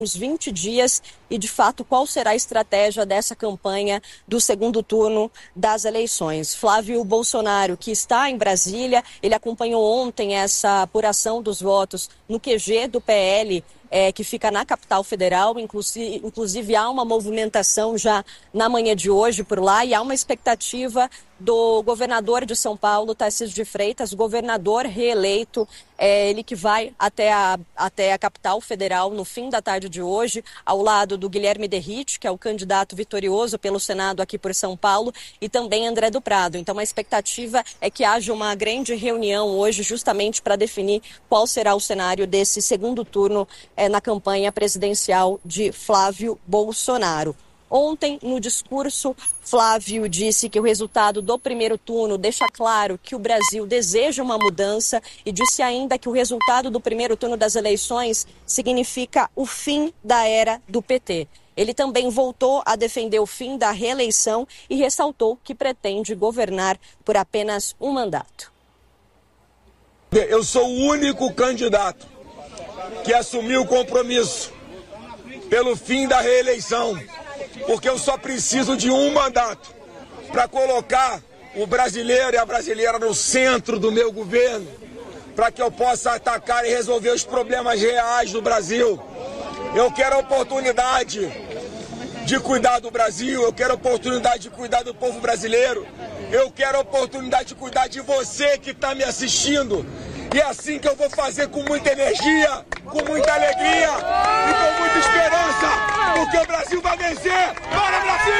uns 20 dias e, de fato, qual será a estratégia dessa campanha do segundo turno das eleições. Flávio Bolsonaro, que está em Brasília, ele acompanhou ontem essa apuração dos votos no QG do PL, que fica na capital federal. Inclusive há uma movimentação já na manhã de hoje por lá e há uma expectativa do governador de São Paulo, Tarcísio de Freitas, governador reeleito, ele que vai até a capital federal no fim da tarde de hoje, ao lado do Guilherme Derrite, que é o candidato vitorioso pelo Senado aqui por São Paulo, e também André do Prado. Então a expectativa é que haja uma grande reunião hoje justamente para definir qual será o cenário desse segundo turno na campanha presidencial de Flávio Bolsonaro. Ontem, no discurso, Flávio disse que o resultado do primeiro turno deixa claro que o Brasil deseja uma mudança e disse ainda que o resultado do primeiro turno das eleições significa o fim da era do PT. Ele também voltou a defender o fim da reeleição e ressaltou que pretende governar por apenas um mandato. Eu sou o único candidato que assumiu o compromisso pelo fim da reeleição, porque eu só preciso de um mandato para colocar o brasileiro e a brasileira no centro do meu governo, para que eu possa atacar e resolver os problemas reais do Brasil. Eu quero a oportunidade de cuidar do Brasil, eu quero a oportunidade de cuidar do povo brasileiro, eu quero a oportunidade de cuidar de você que está me assistindo. E é assim que eu vou fazer, com muita energia, com muita alegria e com muita esperança, porque o Brasil vai vencer! Bora, Brasil!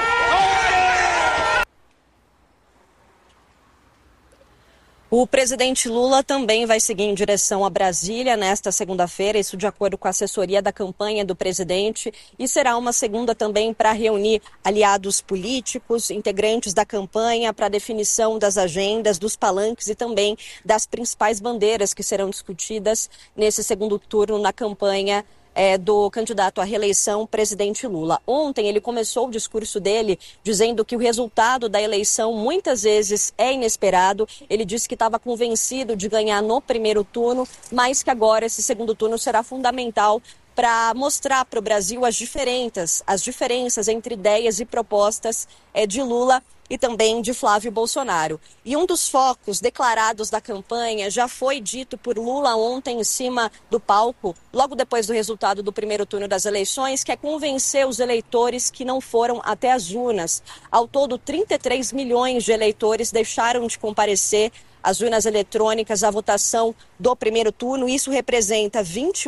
O presidente Lula também vai seguir em direção a Brasília nesta segunda-feira, isso de acordo com a assessoria da campanha do presidente, e será uma segunda também para reunir aliados políticos, integrantes da campanha, para definição das agendas, dos palanques e também das principais bandeiras que serão discutidas nesse segundo turno na campanha do candidato à reeleição, presidente Lula. Ontem ele começou o discurso dele dizendo que o resultado da eleição muitas vezes é inesperado. Ele disse que estava convencido de ganhar no primeiro turno, mas que agora esse segundo turno será fundamental para mostrar para o Brasil as diferenças entre ideias e propostas de Lula e também de Flávio Bolsonaro. E um dos focos declarados da campanha já foi dito por Lula ontem em cima do palco, logo depois do resultado do primeiro turno das eleições, que é convencer os eleitores que não foram até as urnas. Ao todo, 33 milhões de eleitores deixaram de comparecer às urnas eletrônicas à votação do primeiro turno. Isso representa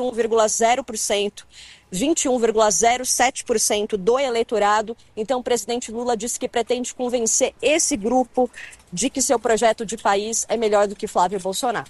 21,07% do eleitorado. Então, o presidente Lula disse que pretende convencer esse grupo de que seu projeto de país é melhor do que Flávio Bolsonaro.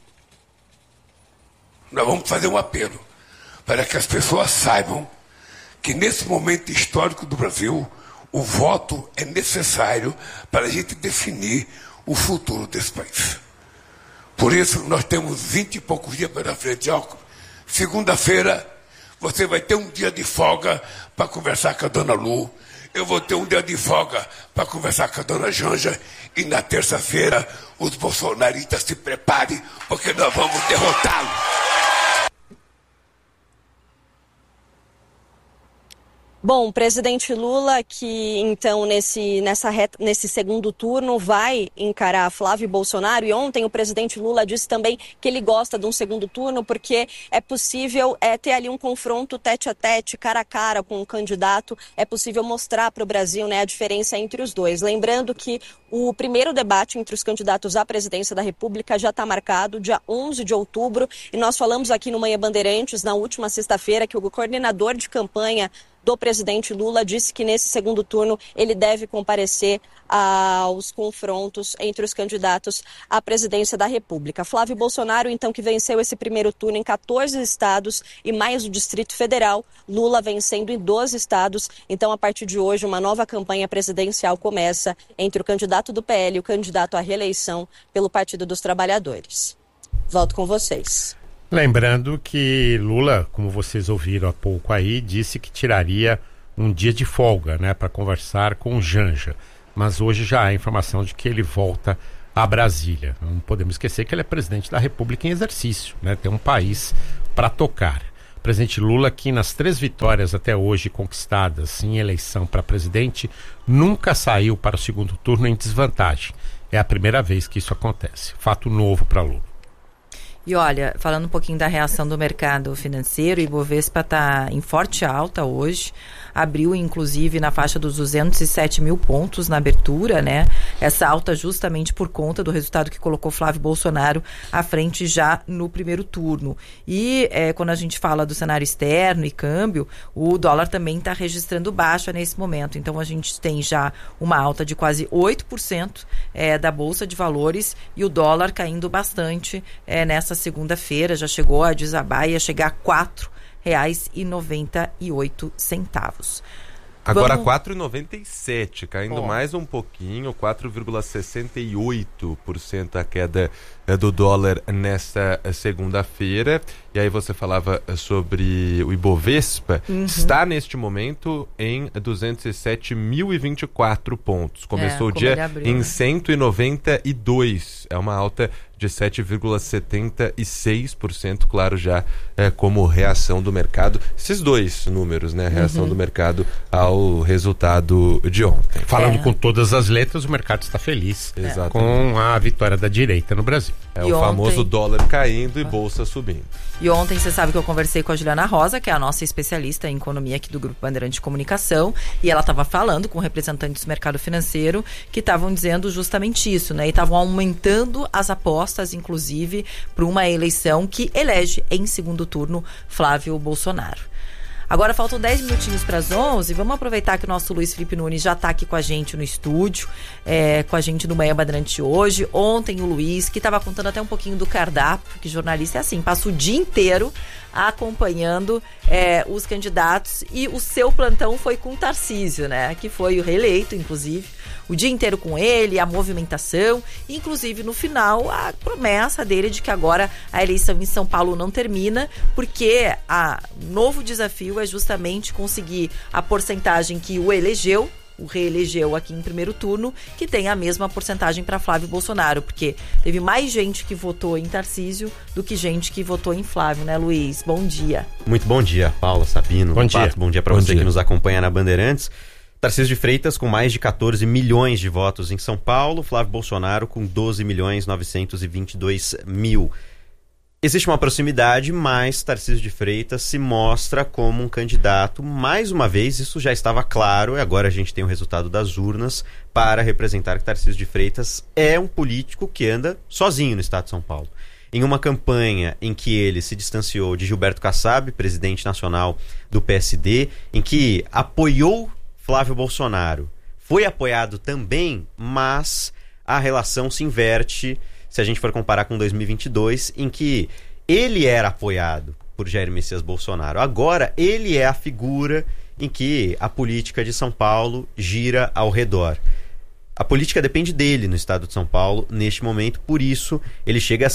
Nós vamos fazer um apelo para que as pessoas saibam que nesse momento histórico do Brasil, o voto é necessário para a gente definir o futuro desse país. Por isso, nós temos 20 e poucos dias pela frente. Segunda-feira, você vai ter um dia de folga para conversar com a dona Lu. Eu vou ter um dia de folga para conversar com a dona Janja. E na terça-feira, os bolsonaristas se preparem, porque nós vamos derrotá-los. Bom, o presidente Lula, que então nesse segundo turno vai encarar Flávio Bolsonaro, e ontem o presidente Lula disse também que ele gosta de um segundo turno porque é possível ter ali um confronto tete a tete, cara a cara com o candidato, é possível mostrar para o Brasil, a diferença entre os dois. Lembrando que o primeiro debate entre os candidatos à presidência da República já está marcado, dia 11 de outubro, e nós falamos aqui no Manhã Bandeirantes, na última sexta-feira, que o coordenador de campanha do presidente Lula disse que nesse segundo turno ele deve comparecer aos confrontos entre os candidatos à presidência da República. Flávio Bolsonaro, então, que venceu esse primeiro turno em 14 estados e mais o Distrito Federal, Lula vencendo em 12 estados. Então, a partir de hoje, uma nova campanha presidencial começa entre o candidato do PL e o candidato à reeleição pelo Partido dos Trabalhadores. Volto com vocês. Lembrando que Lula, como vocês ouviram há pouco aí, disse que tiraria um dia de folga, para conversar com Janja. Mas hoje já há informação de que ele volta a Brasília. Não podemos esquecer que ele é presidente da República em exercício, tem um país para tocar. presidente Lula, que nas 3 vitórias até hoje conquistadas em eleição para presidente, nunca saiu para o segundo turno em desvantagem. É a primeira vez que isso acontece. Fato novo para Lula. E olha, falando um pouquinho da reação do mercado financeiro, o Ibovespa está em forte alta hoje, abriu inclusive na faixa dos 207 mil pontos na abertura, né? Essa alta justamente por conta do resultado que colocou Flávio Bolsonaro à frente já no primeiro turno. E quando a gente fala do cenário externo e câmbio, o dólar também está registrando baixa nesse momento. Então a gente tem já uma alta de quase 8% da Bolsa de Valores e o dólar caindo bastante nessa segunda-feira, já chegou a desabar e a chegar a R$ 4,98. Agora R$ 4,97, caindo mais um pouquinho, 4,68% a queda do dólar nesta segunda-feira. E aí você falava sobre o Ibovespa, está neste momento em 207.024 pontos. Começou o dia em 192, é uma alta de 7,76%, claro, já como reação do mercado. Esses dois números, né? Reação do mercado ao resultado de ontem. Falando com todas as letras, o mercado está feliz com a vitória da direita no Brasil. É o famoso dólar caindo e bolsa subindo. E ontem, você sabe que eu conversei com a Juliana Rosa, que é a nossa especialista em economia aqui do Grupo Bandeirante de Comunicação, e ela estava falando com representantes do mercado financeiro que estavam dizendo justamente isso, né? E estavam aumentando as apostas, inclusive, para uma eleição que elege em segundo turno Flávio Bolsonaro. Agora faltam 10 minutinhos para as 11. Vamos aproveitar que o nosso Luiz Felipe Nunes já está aqui com a gente no estúdio, com a gente no Manhã Bandeirante hoje. Ontem o Luiz, que estava contando até um pouquinho do cardápio, porque jornalista é assim, passa o dia inteiro acompanhando os candidatos, e o seu plantão foi com o Tarcísio, né? Que foi o reeleito, inclusive. O dia inteiro com ele, a movimentação, inclusive no final a promessa dele de que agora a eleição em São Paulo não termina, porque o novo desafio é justamente conseguir a porcentagem que o reelegeu aqui em primeiro turno, que tem a mesma porcentagem para Flávio Bolsonaro, porque teve mais gente que votou em Tarcísio do que gente que votou em Flávio, né, Luiz? Bom dia. Muito bom dia, Paula, Sabino. Bom dia. Bom dia para você que nos acompanha na Bandeirantes. Tarcísio de Freitas com mais de 14 milhões de votos em São Paulo, Flávio Bolsonaro com 12.922.000. Existe uma proximidade, mas Tarcísio de Freitas se mostra como um candidato, mais uma vez, isso já estava claro, e agora a gente tem o resultado das urnas para representar que Tarcísio de Freitas é um político que anda sozinho no estado de São Paulo. Em uma campanha em que ele se distanciou de Gilberto Kassab, presidente nacional do PSD, em que apoiou Flávio Bolsonaro, foi apoiado também, mas a relação se inverte se a gente for comparar com 2022, em que ele era apoiado por Jair Messias Bolsonaro. Agora ele é a figura em que a política de São Paulo gira ao redor. A política depende dele no estado de São Paulo neste momento, por isso ele chega a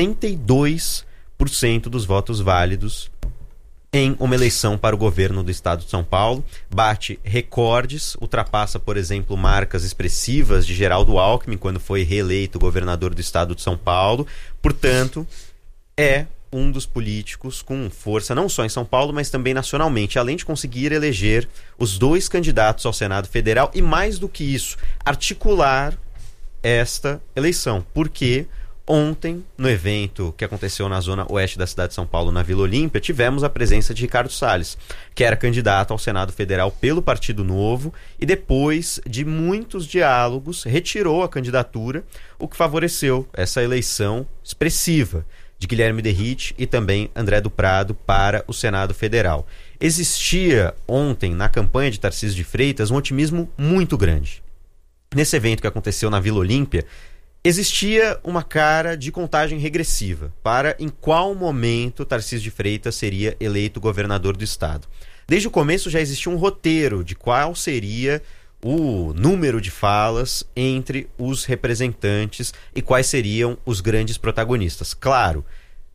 62% dos votos válidos em uma eleição para o governo do estado de São Paulo, bate recordes, ultrapassa, por exemplo, marcas expressivas de Geraldo Alckmin quando foi reeleito governador do estado de São Paulo. Portanto, é um dos políticos com força não só em São Paulo, mas também nacionalmente, além de conseguir eleger os 2 candidatos ao Senado Federal e, mais do que isso, articular esta eleição. Porque ontem, no evento que aconteceu na zona oeste da cidade de São Paulo, na Vila Olímpia, tivemos a presença de Ricardo Salles, que era candidato ao Senado Federal pelo Partido Novo e depois de muitos diálogos retirou a candidatura, o que favoreceu essa eleição expressiva de Guilherme Derrite e também André do Prado para o Senado Federal. Existia ontem, na campanha de Tarcísio de Freitas, um otimismo muito grande. Nesse evento que aconteceu na Vila Olímpia, existia uma cara de contagem regressiva para em qual momento Tarcísio de Freitas seria eleito governador do estado. Desde o começo já existia um roteiro de qual seria o número de falas entre os representantes e quais seriam os grandes protagonistas. Claro,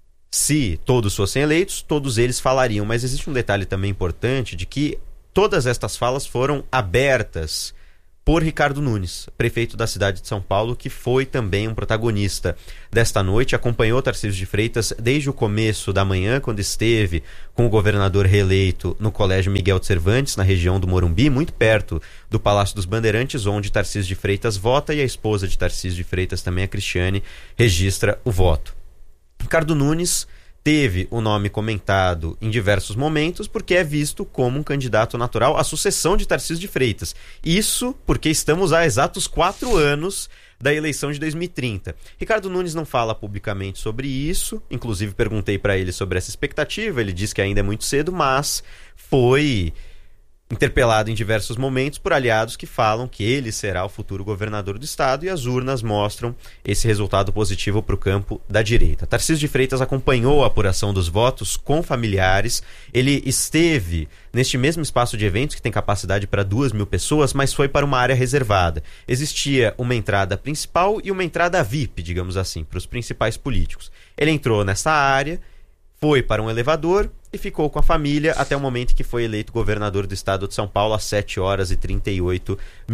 se todos fossem eleitos, todos eles falariam, mas existe um detalhe também importante de que todas estas falas foram abertas por Ricardo Nunes, prefeito da cidade de São Paulo, que foi também um protagonista desta noite, acompanhou Tarcísio de Freitas desde o começo da manhã, quando esteve com o governador reeleito no Colégio Miguel de Cervantes, na região do Morumbi, muito perto do Palácio dos Bandeirantes, onde Tarcísio de Freitas vota, e a esposa de Tarcísio de Freitas, também a Cristiane, registra o voto. Ricardo Nunes teve o nome comentado em diversos momentos porque é visto como um candidato natural à sucessão de Tarcísio de Freitas. Isso porque estamos há exatos 4 anos da eleição de 2030. Ricardo Nunes não fala publicamente sobre isso, inclusive perguntei para ele sobre essa expectativa, ele disse que ainda é muito cedo, mas foi interpelado em diversos momentos por aliados que falam que ele será o futuro governador do estado, e as urnas mostram esse resultado positivo para o campo da direita. Tarcísio de Freitas acompanhou a apuração dos votos com familiares, ele esteve neste mesmo espaço de eventos que tem capacidade para 2.000 pessoas, mas foi para uma área reservada. Existia uma entrada principal e uma entrada VIP, digamos assim, para os principais políticos. Ele entrou nessa área, foi para um elevador e ficou com a família até o momento que foi eleito governador do estado de São Paulo, às 7h38.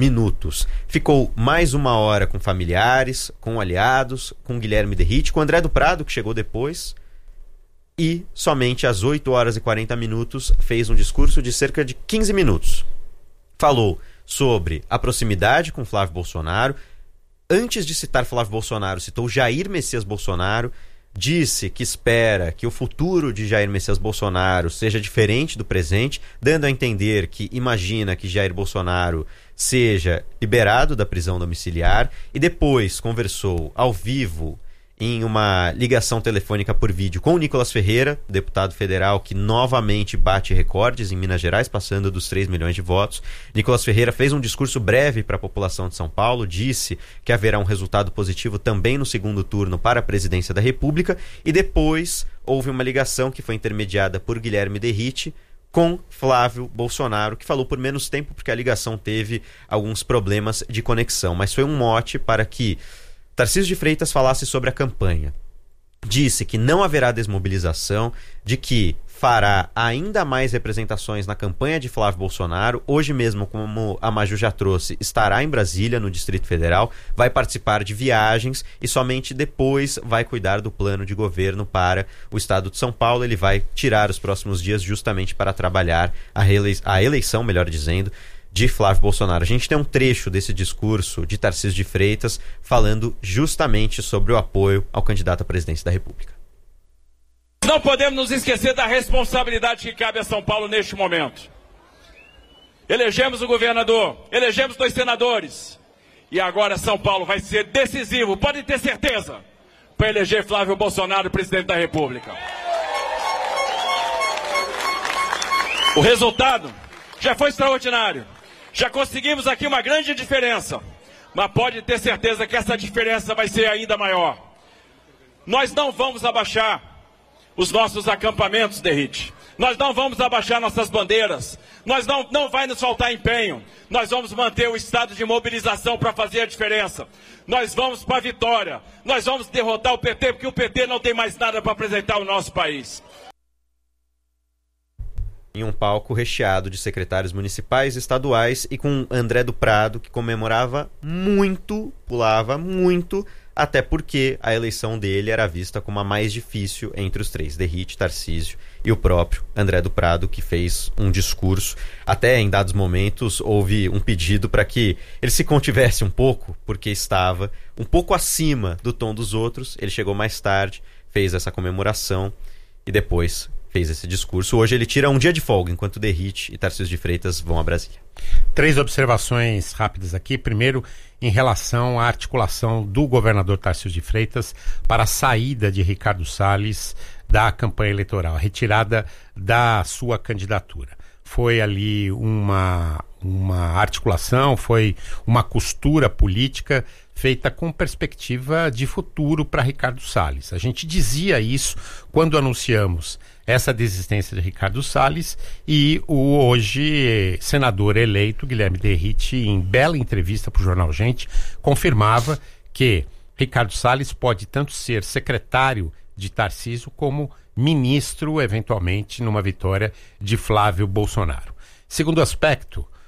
Ficou mais 1 hora com familiares, com aliados, com Guilherme Derrite, com André do Prado, que chegou depois, e somente às 8h40 fez um discurso de cerca de 15 minutos. Falou sobre a proximidade com Flávio Bolsonaro. Antes de citar Flávio Bolsonaro, citou Jair Messias Bolsonaro. Disse que espera que o futuro de Jair Messias Bolsonaro seja diferente do presente, dando a entender que imagina que Jair Bolsonaro seja liberado da prisão domiciliar, e depois conversou ao vivo em uma ligação telefônica por vídeo com o Nicolas Ferreira, deputado federal que novamente bate recordes em Minas Gerais, passando dos 3 milhões de votos. Nicolas Ferreira fez um discurso breve para a população de São Paulo, disse que haverá um resultado positivo também no segundo turno para a presidência da República, e depois houve uma ligação que foi intermediada por Guilherme Derrite com Flávio Bolsonaro, que falou por menos tempo porque a ligação teve alguns problemas de conexão, mas foi um mote para que Tarcísio de Freitas falasse sobre a campanha. Disse que não haverá desmobilização, de que fará ainda mais representações na campanha de Flávio Bolsonaro. Hoje mesmo, como a Maju já trouxe, estará em Brasília, no Distrito Federal, vai participar de viagens e somente depois vai cuidar do plano de governo para o estado de São Paulo. Ele vai tirar os próximos dias justamente para trabalhar a eleição, melhor dizendo, de Flávio Bolsonaro. A gente tem um trecho desse discurso de Tarcísio de Freitas falando justamente sobre o apoio ao candidato à presidência da República. Não podemos nos esquecer da responsabilidade que cabe a São Paulo neste momento. Elegemos o governador, elegemos 2 senadores, e agora São Paulo vai ser decisivo, pode ter certeza, para eleger Flávio Bolsonaro presidente da República. O resultado já foi extraordinário. Já conseguimos aqui uma grande diferença, mas pode ter certeza que essa diferença vai ser ainda maior. Nós não vamos abaixar os nossos acampamentos, Derrite. Nós não vamos abaixar nossas bandeiras. Nós não vai nos faltar empenho. Nós vamos manter o estado de mobilização para fazer a diferença. Nós vamos para a vitória. Nós vamos derrotar o PT, porque o PT não tem mais nada para apresentar ao nosso país. Em um palco recheado de secretários municipais e estaduais, e com André do Prado, que comemorava muito, pulava muito, até porque a eleição dele era vista como a mais difícil entre os 3, Derrite, Tarcísio e o próprio André do Prado, que fez um discurso. Até em dados momentos houve um pedido para que ele se contivesse um pouco, porque estava um pouco acima do tom dos outros. Ele chegou mais tarde, fez essa comemoração e depois fez esse discurso. Hoje ele tira um dia de folga, enquanto Derrite e Tarcísio de Freitas vão a Brasília. 3 observações rápidas aqui. Primeiro, em relação à articulação do governador Tarcísio de Freitas para a saída de Ricardo Salles da campanha eleitoral, a retirada da sua candidatura. Foi ali uma articulação, foi uma costura política feita com perspectiva de futuro para Ricardo Salles. A gente dizia isso quando anunciamos essa desistência de Ricardo Salles, e o hoje senador eleito Guilherme Derrite, em bela entrevista para o jornal Gente, confirmava que Ricardo Salles pode tanto ser secretário de Tarcísio como ministro, eventualmente, numa vitória de Flávio Bolsonaro. Segundo aspecto,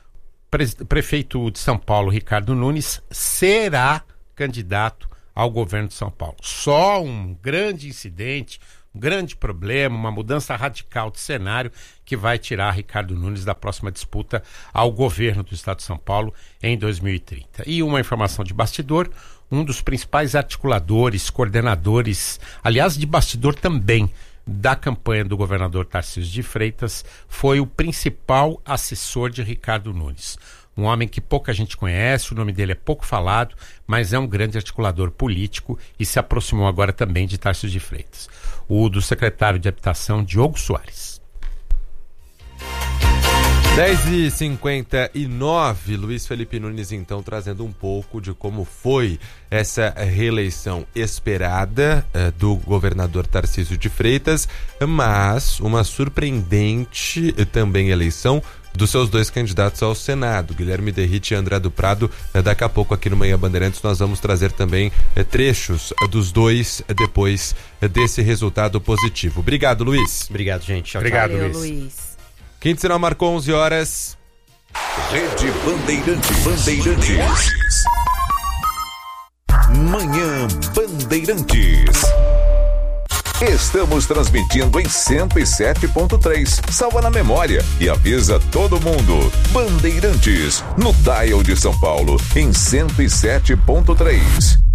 prefeito de São Paulo, Ricardo Nunes, será candidato ao governo de São Paulo. Só um grande incidente, um grande problema, uma mudança radical de cenário que vai tirar Ricardo Nunes da próxima disputa ao governo do estado de São Paulo em 2030. E uma informação de bastidor, um dos principais articuladores, coordenadores, aliás, de bastidor também, da campanha do governador Tarcísio de Freitas, foi o principal assessor de Ricardo Nunes. Um homem que pouca gente conhece, o nome dele é pouco falado, mas é um grande articulador político e se aproximou agora também de Tarcísio de Freitas. O do secretário de Habitação, Diogo Soares. 10h59, Luiz Felipe Nunes então trazendo um pouco de como foi essa reeleição esperada do governador Tarcísio de Freitas, mas uma surpreendente também eleição dos seus dois candidatos ao Senado, Guilherme Derrite e André do Prado. Daqui a pouco aqui no Manhã Bandeirantes nós vamos trazer também trechos dos dois depois desse resultado positivo. Obrigado, Luiz. Obrigado, gente. Tchau, Obrigado, Valeu, Luiz. Luiz. Quinto sinal marcou 11 horas. Rede Bandeirantes. Manhã Bandeirantes. Estamos transmitindo em 107.3. Salva na memória e avisa todo mundo. Bandeirantes, no dial de São Paulo, em 107.3.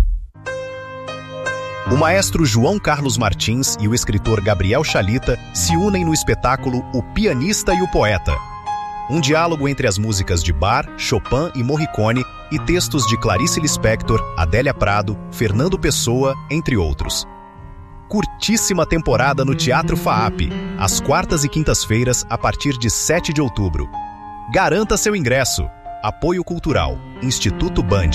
O maestro João Carlos Martins e o escritor Gabriel Chalita se unem no espetáculo O Pianista e o Poeta. Um diálogo entre as músicas de Bach, Chopin e Morricone e textos de Clarice Lispector, Adélia Prado, Fernando Pessoa, entre outros. Curtíssima temporada no Teatro FAAP, às quartas e quintas-feiras, a partir de 7 de outubro. Garanta seu ingresso. Apoio Cultural, Instituto Band.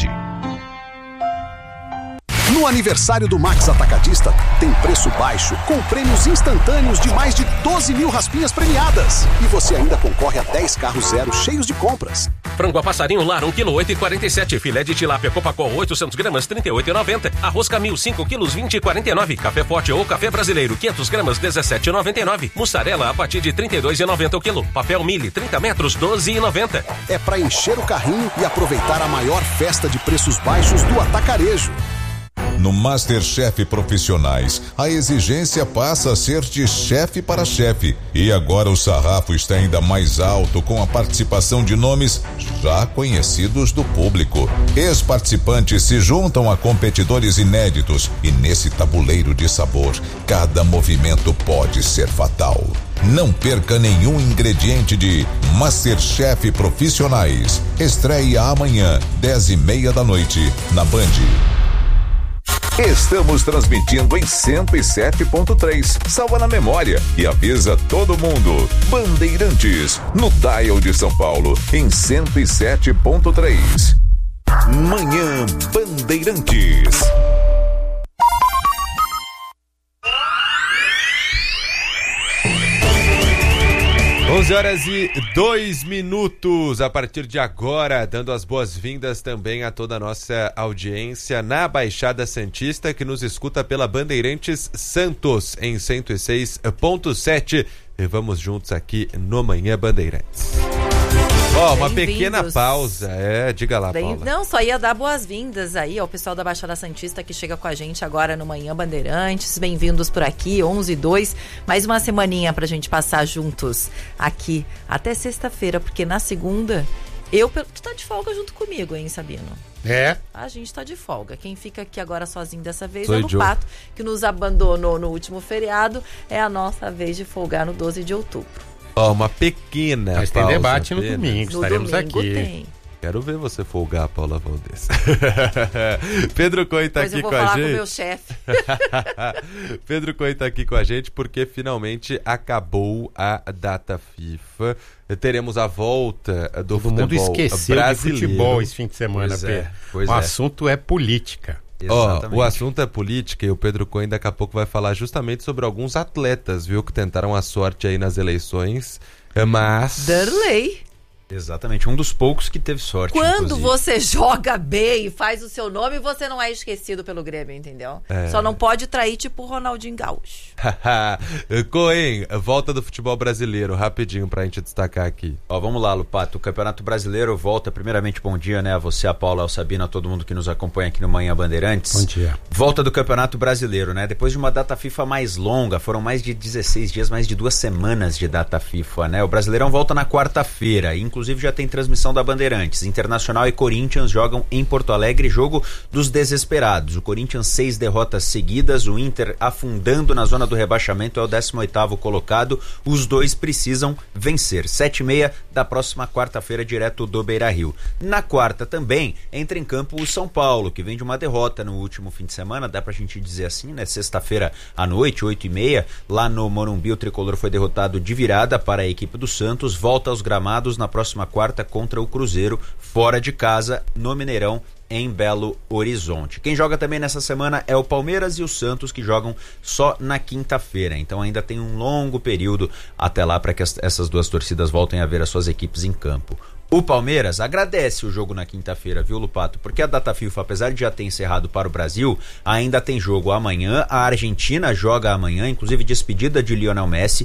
No aniversário do Max Atacadista, tem preço baixo, com prêmios instantâneos de mais de 12 mil raspinhas premiadas. E você ainda concorre a 10 carros zero cheios de compras. Frango a passarinho lar, 1 kg, 8,47. Filé de tilápia Copacol, 800 gramas, 38,90. Arroz Camil, 5 quilos, 20,49. Café Forte ou Café Brasileiro, 500 gramas, 17,99. Mussarela a partir de 32,90 o quilo. Papel Mille, 30 metros, 12,90. É para encher o carrinho e aproveitar a maior festa de preços baixos do atacarejo. No MasterChef Profissionais, a exigência passa a ser de chefe para chefe. E agora o sarrafo está ainda mais alto com a participação de nomes já conhecidos do público. Ex-participantes se juntam a competidores inéditos e nesse tabuleiro de sabor, cada movimento pode ser fatal. Não perca nenhum ingrediente de MasterChef Profissionais. Estreia amanhã, 10h30 da noite, na Band. Estamos transmitindo em 107.3. Salva na memória e avisa todo mundo. Bandeirantes, no dial de São Paulo, em 107.3. Manhã Bandeirantes. Onze horas e 2 minutos, a partir de agora, dando as boas-vindas também a toda a nossa audiência na Baixada Santista, que nos escuta pela Bandeirantes Santos, em 106.7. E vamos juntos aqui no Manhã Bandeirantes. Uma pequena pausa. Diga lá, Paula. Não, só ia dar boas-vindas aí ao pessoal da Baixada Santista que chega com a gente agora no Manhã Bandeirantes. Bem-vindos por aqui, 11h02. Mais uma semaninha pra gente passar juntos aqui até sexta-feira, porque na segunda, tu tá de folga junto comigo, hein, Sabino? É? A gente tá de folga. Quem fica aqui agora sozinho dessa vez Sou é o Joe. Pato, que nos abandonou no último feriado. É a nossa vez de folgar no 12 de outubro. Uma pequena Mas pausa. tem debate no apenas. domingo, No estaremos domingo aqui. tem. Quero ver você folgar, Paula Valdez. Pedro Cohen tá Pois aqui eu vou com a falar gente. com o meu chefe. Pedro Cohen tá aqui com a gente porque finalmente acabou a data FIFA. Teremos a volta do Todo mundo futebol esqueceu brasileiro. de futebol esse fim de semana, Pedro. Pois O é. assunto é política. O assunto é política e o Pedro Cohen daqui a pouco vai falar justamente sobre alguns atletas, viu, que tentaram a sorte aí nas eleições, mas... Darley. Exatamente, um dos poucos que teve sorte. Quando você joga bem e faz o seu nome, você não é esquecido pelo Grêmio, entendeu? Só não pode trair tipo o Ronaldinho Gaúcho. Coen, volta do futebol brasileiro, rapidinho pra gente destacar aqui. Vamos lá, Lupato, o Campeonato Brasileiro volta, primeiramente bom dia, né, a você, a Paula, ao Sabino, a todo mundo que nos acompanha aqui no Manhã Bandeirantes. Bom dia. Volta do Campeonato Brasileiro, né, depois de uma data FIFA mais longa, foram mais de 16 dias, mais de 2 semanas de data FIFA, né, o Brasileirão volta na quarta-feira, inclusive já tem transmissão da Bandeirantes. Internacional e Corinthians jogam em Porto Alegre, jogo dos desesperados. O Corinthians 6 derrotas seguidas, o Inter afundando na zona do rebaixamento, é o 18º colocado. Os dois precisam vencer. 7h30 da próxima quarta-feira, direto do Beira-Rio. Na quarta também entra em campo o São Paulo, que vem de uma derrota no último fim de semana, dá pra gente dizer assim, né? Sexta-feira à noite, 8h30, lá no Morumbi, o Tricolor foi derrotado de virada para a equipe do Santos, volta aos gramados na próxima quarta contra o Cruzeiro, fora de casa, no Mineirão, em Belo Horizonte. Quem joga também nessa semana é o Palmeiras e o Santos, que jogam só na quinta-feira. Então ainda tem um longo período até lá para que essas duas torcidas voltem a ver as suas equipes em campo. O Palmeiras agradece o jogo na quinta-feira, viu, Lupato? Porque a data FIFA, apesar de já ter encerrado para o Brasil, ainda tem jogo amanhã. A Argentina joga amanhã, inclusive despedida de Lionel Messi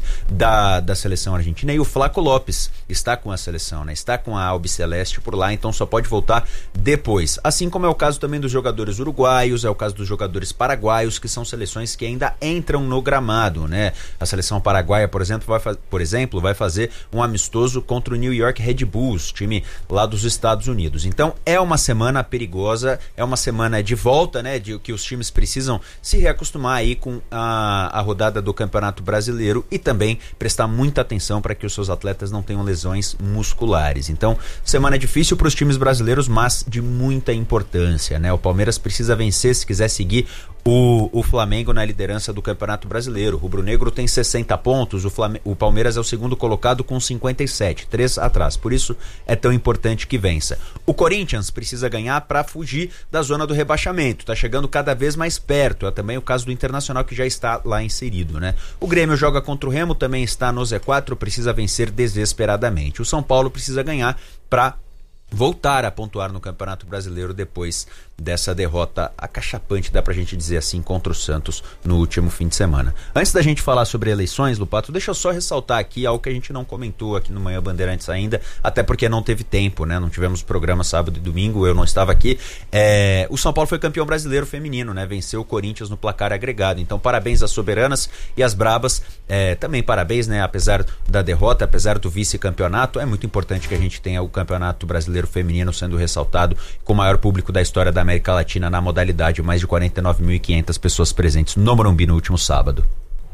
da seleção argentina. E o Flaco Lopes está com a seleção, né? Está com a Albiceleste por lá, então só pode voltar depois. Assim como é o caso também dos jogadores uruguaios, é o caso dos jogadores paraguaios, que são seleções que ainda entram no gramado, né? A seleção paraguaia, por exemplo, vai fazer um amistoso contra o New York Red Bulls, time lá dos Estados Unidos. Então é uma semana perigosa, é uma semana de volta, né, de que os times precisam se reacostumar aí com a rodada do Campeonato Brasileiro e também prestar muita atenção para que os seus atletas não tenham lesões musculares. Então, semana difícil para os times brasileiros, mas de muita importância, né? O Palmeiras precisa vencer se quiser seguir o Flamengo na liderança do Campeonato Brasileiro. O rubro-negro tem 60 pontos, o Palmeiras é o segundo colocado com 57, 3 atrás. Por isso é tão importante que vença. O Corinthians precisa ganhar para fugir da zona do rebaixamento. Está chegando cada vez mais perto. É também o caso do Internacional, que já está lá inserido, né? O Grêmio joga contra o Remo, também está no Z4, precisa vencer desesperadamente. O São Paulo precisa ganhar para voltar a pontuar no Campeonato Brasileiro depois dessa derrota acachapante, dá pra gente dizer assim, contra o Santos no último fim de semana. Antes da gente falar sobre eleições, Lupato, deixa eu só ressaltar aqui algo que a gente não comentou aqui no Manhã Bandeirantes ainda, até porque não teve tempo, né? Não tivemos programa sábado e domingo, eu não estava aqui. O São Paulo foi campeão brasileiro feminino, né? Venceu o Corinthians no placar agregado. Então, parabéns às soberanas e às brabas. Também parabéns, né? Apesar da derrota, apesar do vice-campeonato, é muito importante que a gente tenha o Campeonato Brasileiro feminino sendo ressaltado com o maior público da história da América Latina na modalidade, mais de 49.500 pessoas presentes no Morumbi no último sábado.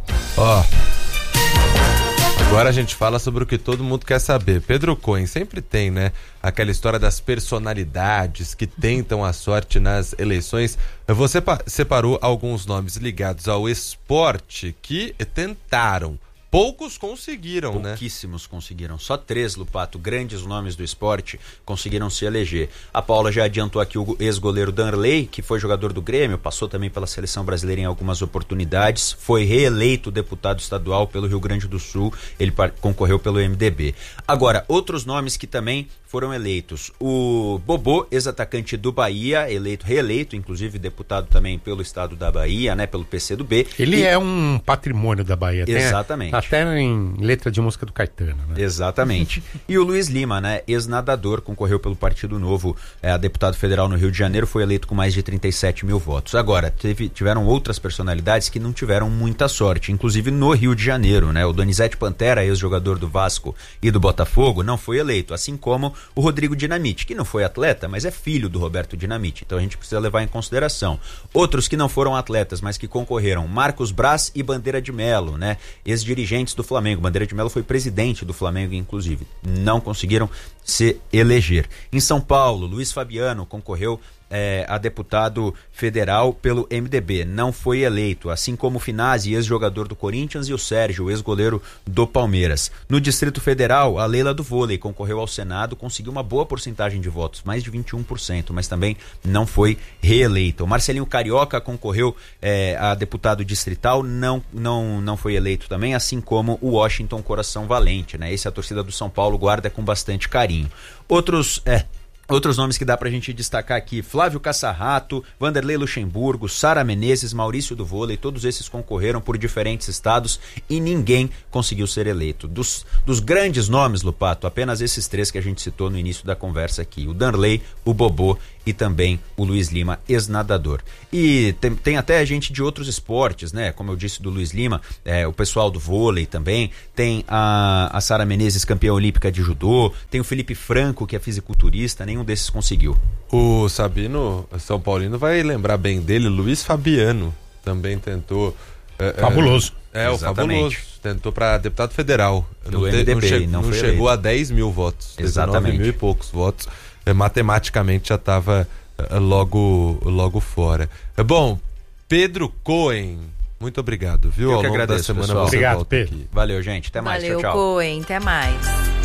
Agora a gente fala sobre o que todo mundo quer saber. Pedro Coen, sempre tem, né, aquela história das personalidades que tentam a sorte nas eleições. Você separou alguns nomes ligados ao esporte que tentaram. Poucos conseguiram, né? Pouquíssimos conseguiram. Só 3, Lupato, grandes nomes do esporte, conseguiram se eleger. A Paula já adiantou aqui o ex-goleiro Danley, que foi jogador do Grêmio, passou também pela seleção brasileira em algumas oportunidades, foi reeleito deputado estadual pelo Rio Grande do Sul, ele concorreu pelo MDB. Agora, outros nomes que também foram eleitos. O Bobô, ex-atacante do Bahia, reeleito, inclusive deputado também pelo estado da Bahia, né, pelo PCdoB. Ele é um patrimônio da Bahia. Exatamente. Até em letra de música do Caetano, né? Exatamente. E o Luiz Lima, né, ex-nadador, concorreu pelo Partido Novo, a deputado federal no Rio de Janeiro, foi eleito com mais de 37 mil votos. Agora, tiveram outras personalidades que não tiveram muita sorte, inclusive no Rio de Janeiro, né? O Donizete Pantera, ex-jogador do Vasco e do Botafogo, não foi eleito, assim como o Rodrigo Dinamite, que não foi atleta, mas é filho do Roberto Dinamite, então a gente precisa levar em consideração. Outros que não foram atletas, mas que concorreram, Marcos Braz e Bandeira de Melo, né? Ex-dirigentes do Flamengo. Bandeira de Melo foi presidente do Flamengo, inclusive. Não conseguiram se eleger. Em São Paulo, Luiz Fabiano concorreu a deputado federal pelo MDB. Não foi eleito, assim como o Finazzi, ex-jogador do Corinthians, e o Sérgio, ex-goleiro do Palmeiras. No Distrito Federal, a Leila do vôlei concorreu ao Senado, conseguiu uma boa porcentagem de votos, mais de 21%, mas também não foi reeleita. O Marcelinho Carioca concorreu a deputado distrital, não foi eleito também, assim como o Washington Coração Valente, né? Esse a torcida do São Paulo guarda com bastante carinho. Outros nomes que dá pra gente destacar aqui: Flávio Cassarrato, Vanderlei Luxemburgo, Sara Menezes, Maurício do Vôlei, todos esses concorreram por diferentes estados e ninguém conseguiu ser eleito. Dos grandes nomes, Lupato, apenas esses 3 que a gente citou no início da conversa aqui: o Danley, o Bobô e também o Luiz Lima, ex-nadador. E tem até gente de outros esportes, né? Como eu disse, do Luiz Lima, o pessoal do vôlei também, tem a Sara Menezes, campeã olímpica de judô, tem o Felipe Franco, que é fisiculturista, nenhum desses conseguiu. O Sabino São Paulino vai lembrar bem dele, Luiz Fabiano também tentou. Fabuloso. O Fabuloso. Tentou para deputado federal. Do MDB, não chegou a 10 mil votos. Exatamente. 19 mil e poucos votos. Matematicamente já estava logo fora. Bom, Pedro Cohen, muito obrigado, viu? Eu que agradeço, da semana pessoal. Obrigado, Pedro. Aqui. Valeu, gente. Até mais. Valeu, Tchau, tchau. Cohen. Até mais.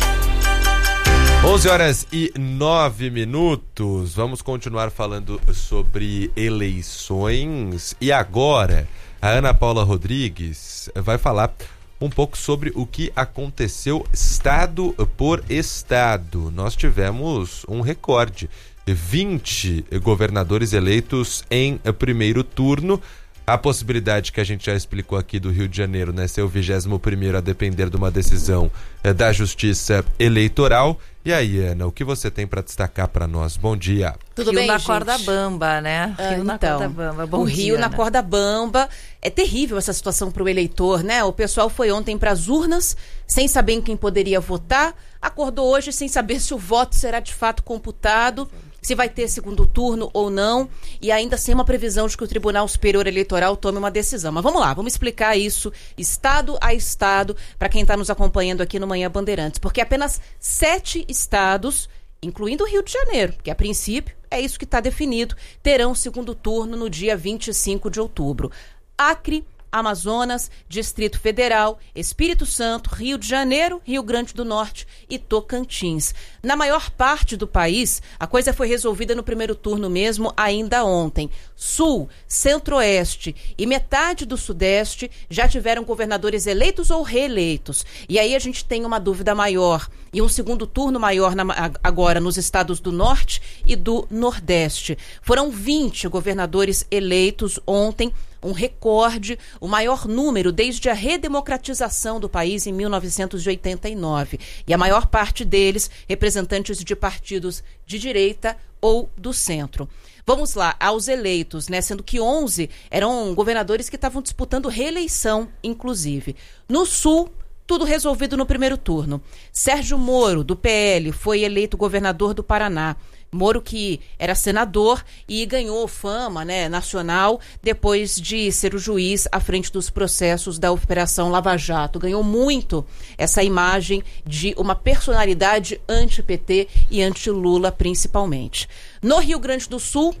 11h09. Vamos continuar falando sobre eleições. E agora, a Ana Paula Rodrigues vai falar um pouco sobre o que aconteceu estado por estado. Nós tivemos um recorde: 20 governadores eleitos em primeiro turno. A possibilidade que a gente já explicou aqui do Rio de Janeiro, né, ser o 21º a depender de uma decisão da Justiça Eleitoral. E aí, Ana, o que você tem para destacar para nós? Bom dia. Tudo Rio bem, na gente? corda bamba, né? Rio na corda bamba. Bom o dia, Rio na Ana. corda bamba. É terrível essa situação para o eleitor, né? O pessoal foi ontem para as urnas sem saber em quem poderia votar, acordou hoje sem saber se o voto será de fato computado, se vai ter segundo turno ou não, e ainda sem uma previsão de que o Tribunal Superior Eleitoral tome uma decisão. Mas vamos lá, vamos explicar isso estado a estado para quem está nos acompanhando aqui no Manhã Bandeirantes, porque apenas 7 estados, incluindo o Rio de Janeiro, que a princípio é isso que está definido, terão segundo turno no dia 25 de outubro. Acre, Amazonas, Distrito Federal, Espírito Santo, Rio de Janeiro, Rio Grande do Norte e Tocantins. Na maior parte do país, a coisa foi resolvida no primeiro turno mesmo, ainda ontem. Sul, Centro-Oeste e metade do Sudeste já tiveram governadores eleitos ou reeleitos. E aí a gente tem uma dúvida maior e um segundo turno maior agora nos estados do Norte e do Nordeste. Foram 20 governadores eleitos ontem, um recorde, o maior número desde a redemocratização do país em 1989. E a maior parte deles representantes de partidos de direita ou do centro. Vamos lá, aos eleitos, né? Sendo que 11 eram governadores que estavam disputando reeleição, inclusive. No Sul, tudo resolvido no primeiro turno. Sérgio Moro, do PL, foi eleito governador do Paraná. Moro, que era senador e ganhou fama, né, nacional depois de ser o juiz à frente dos processos da Operação Lava Jato. Ganhou muito essa imagem de uma personalidade anti-PT e anti-Lula, principalmente. No Rio Grande do Sul,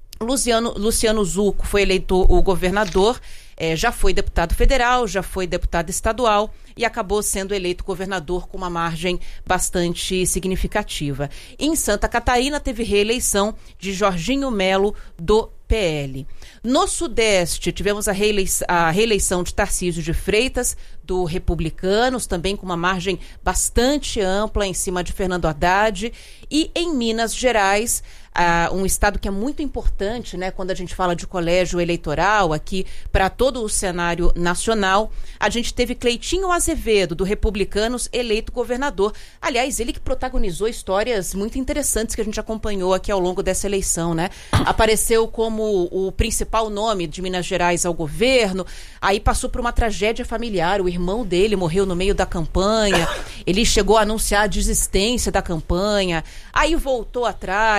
Luciano Zucco foi eleito o governador, já foi deputado federal, já foi deputado estadual e acabou sendo eleito governador com uma margem bastante significativa. Em Santa Catarina teve reeleição de Jorginho Melo, do PL. No Sudeste, tivemos a reeleição de Tarcísio de Freitas, do Republicanos, também com uma margem bastante ampla em cima de Fernando Haddad. E em Minas Gerais, um estado que é muito importante, né, quando a gente fala de colégio eleitoral aqui para todo o cenário nacional, a gente teve Cleitinho Azevedo, do Republicanos, eleito governador. Aliás, ele que protagonizou histórias muito interessantes que a gente acompanhou aqui ao longo dessa eleição, né? Apareceu como o principal nome de Minas Gerais ao governo, aí passou por uma tragédia familiar, o irmão dele morreu no meio da campanha, ele chegou a anunciar a desistência da campanha, aí voltou atrás, o partido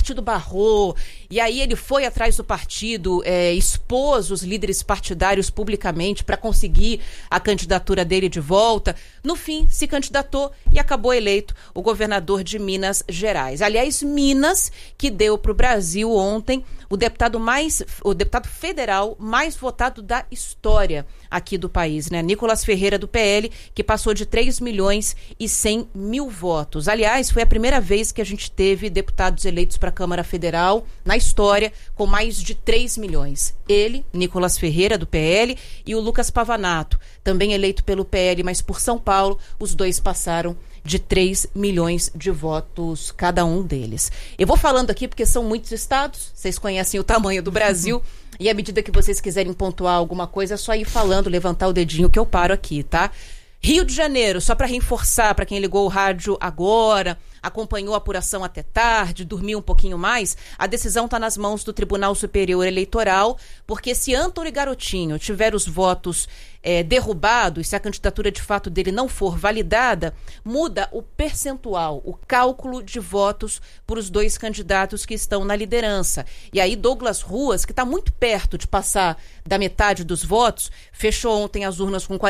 partido barrou, e aí ele foi atrás do partido, expôs os líderes partidários publicamente para conseguir a candidatura dele de volta. No fim, se candidatou e acabou eleito o governador de Minas Gerais. Aliás, Minas, que deu para o Brasil ontem o deputado federal mais votado da história aqui do país, né? Nicolas Ferreira, do PL, que passou de 3.100.000 votos. Aliás, foi a primeira vez que a gente teve deputados eleitos para a Câmara Federal na história com mais de 3 milhões. Ele, Nicolas Ferreira, do PL, e o Lucas Pavanato, também eleito pelo PL, mas por São Paulo, os dois passaram de 3 milhões de votos cada um deles. Eu vou falando aqui porque são muitos estados, vocês conhecem o tamanho do Brasil, e à medida que vocês quiserem pontuar alguma coisa, é só ir falando, levantar o dedinho que eu paro aqui, tá? Rio de Janeiro, só para reforçar, para quem ligou o rádio agora, acompanhou a apuração até tarde, dormiu um pouquinho mais, a decisão está nas mãos do Tribunal Superior Eleitoral, porque se Antony Garotinho tiver os votos derrubados, se a candidatura de fato dele não for validada, muda o percentual, o cálculo de votos para os dois candidatos que estão na liderança. E aí Douglas Ruas, que está muito perto de passar da metade dos votos, fechou ontem as urnas com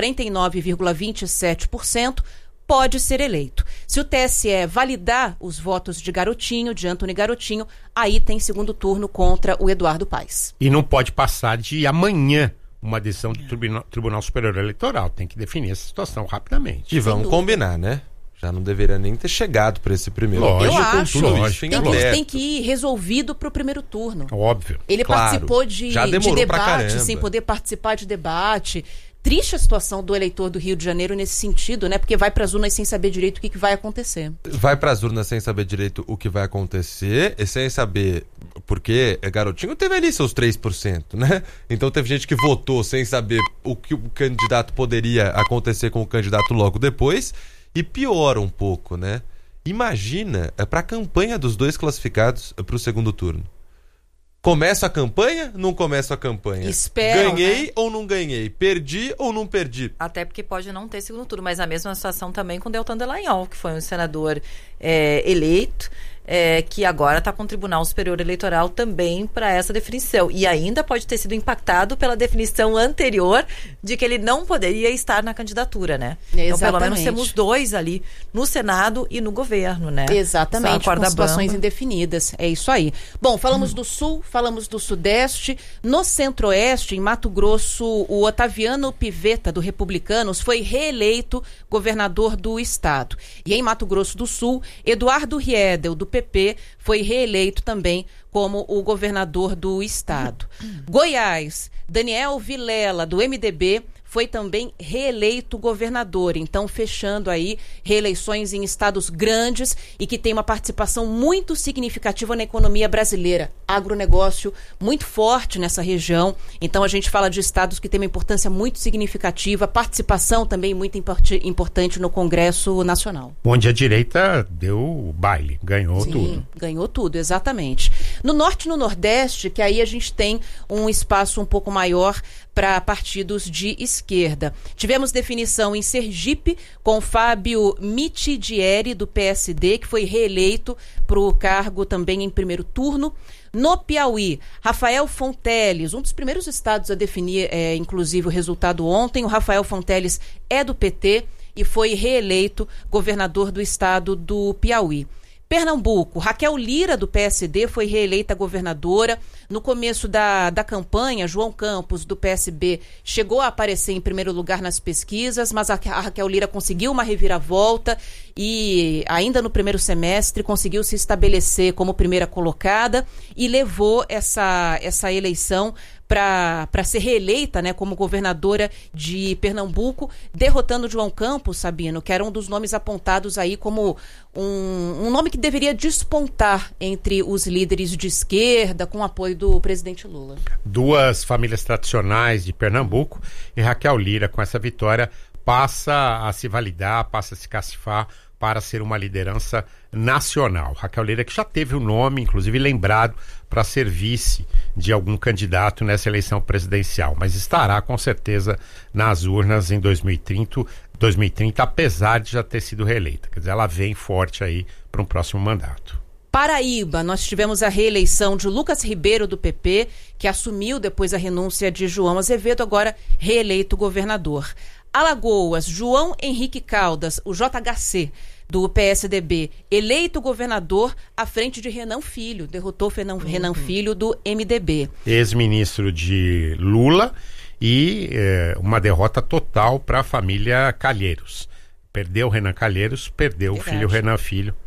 49,27%, pode ser eleito. Se o TSE validar os votos de Garotinho, de Antony Garotinho, aí tem segundo turno contra o Eduardo Paes. E não pode passar de amanhã uma decisão do Tribunal Superior Eleitoral. Tem que definir essa situação rapidamente. E vamos combinar, né? Já não deveria nem ter chegado para esse primeiro turno. Eu acho. Tem que ir resolvido para o primeiro turno. Óbvio. Ele participou de debate, sem poder participar de debate. Triste a situação do eleitor do Rio de Janeiro nesse sentido, né? Porque vai para as urnas sem saber direito o que vai acontecer. Vai para as urnas sem saber direito o que vai acontecer, e sem saber, porque Garotinho teve ali seus 3%, né? Então teve gente que votou sem saber o que o candidato poderia acontecer com o candidato logo depois, e piora um pouco, né? Imagina para a campanha dos dois classificados para o segundo turno. Começo a campanha? Não começo a campanha. Ganhei, né? Ou não ganhei? Perdi ou não perdi? Até porque pode não ter segundo turno, mas a mesma situação também com Deltan Dallagnol, que foi um senador eleito, que agora está com o Tribunal Superior Eleitoral também para essa definição. E ainda pode ter sido impactado pela definição anterior de que ele não poderia estar na candidatura, né? Exatamente. Então, pelo menos temos dois ali no Senado e no governo, né? Exatamente, com situações indefinidas. É isso aí. Bom, falamos do Sul, falamos do Sudeste. No Centro-Oeste, em Mato Grosso, o Otaviano Pivetta, do Republicanos, foi reeleito governador do estado. E em Mato Grosso do Sul, Eduardo Riedel, do PP, foi reeleito também como o governador do estado. Goiás, Daniel Vilela, do MDB, foi também reeleito governador, então fechando aí reeleições em estados grandes e que tem uma participação muito significativa na economia brasileira. Agronegócio muito forte nessa região, então a gente fala de estados que têm uma importância muito significativa, participação também muito importante no Congresso Nacional. Onde a direita deu o baile, ganhou tudo. Ganhou tudo, exatamente. No Norte e no Nordeste, que aí a gente tem um espaço um pouco maior para partidos de esquerda. Tivemos definição em Sergipe com Fábio Mitidieri, do PSD, que foi reeleito para o cargo também em primeiro turno. No Piauí, Rafael Fonteles, um dos primeiros estados a definir, inclusive, o resultado ontem. O Rafael Fonteles é do PT e foi reeleito governador do estado do Piauí. Pernambuco, Raquel Lira, do PSD, foi reeleita governadora. No começo da campanha, João Campos, do PSB, chegou a aparecer em primeiro lugar nas pesquisas, mas a Raquel Lira conseguiu uma reviravolta e, ainda no primeiro semestre, conseguiu se estabelecer como primeira colocada e levou essa eleição para ser reeleita, né, como governadora de Pernambuco, derrotando João Campos, Sabino, que era um dos nomes apontados aí como um nome que deveria despontar entre os líderes de esquerda, com o apoio do presidente Lula. Duas famílias tradicionais de Pernambuco, e Raquel Lira, com essa vitória, passa a se validar, passa a se cacifar para ser uma liderança nacional. Raquel Lira, que já teve o nome, inclusive, lembrado para ser vice de algum candidato nessa eleição presidencial, mas estará com certeza nas urnas em 2030, apesar de já ter sido reeleita. Quer dizer, ela vem forte aí para um próximo mandato. Paraíba, nós tivemos a reeleição de Lucas Ribeiro, do PP, que assumiu depois a renúncia de João Azevedo, agora reeleito governador. Alagoas, João Henrique Caldas, o JHC, do PSDB, eleito governador à frente de Renan Filho, derrotou Renan Filho, do MDB. Ex-ministro de Lula e uma derrota total para a família Calheiros. Perdeu Renan Calheiros, perdeu o filho Renan Filho.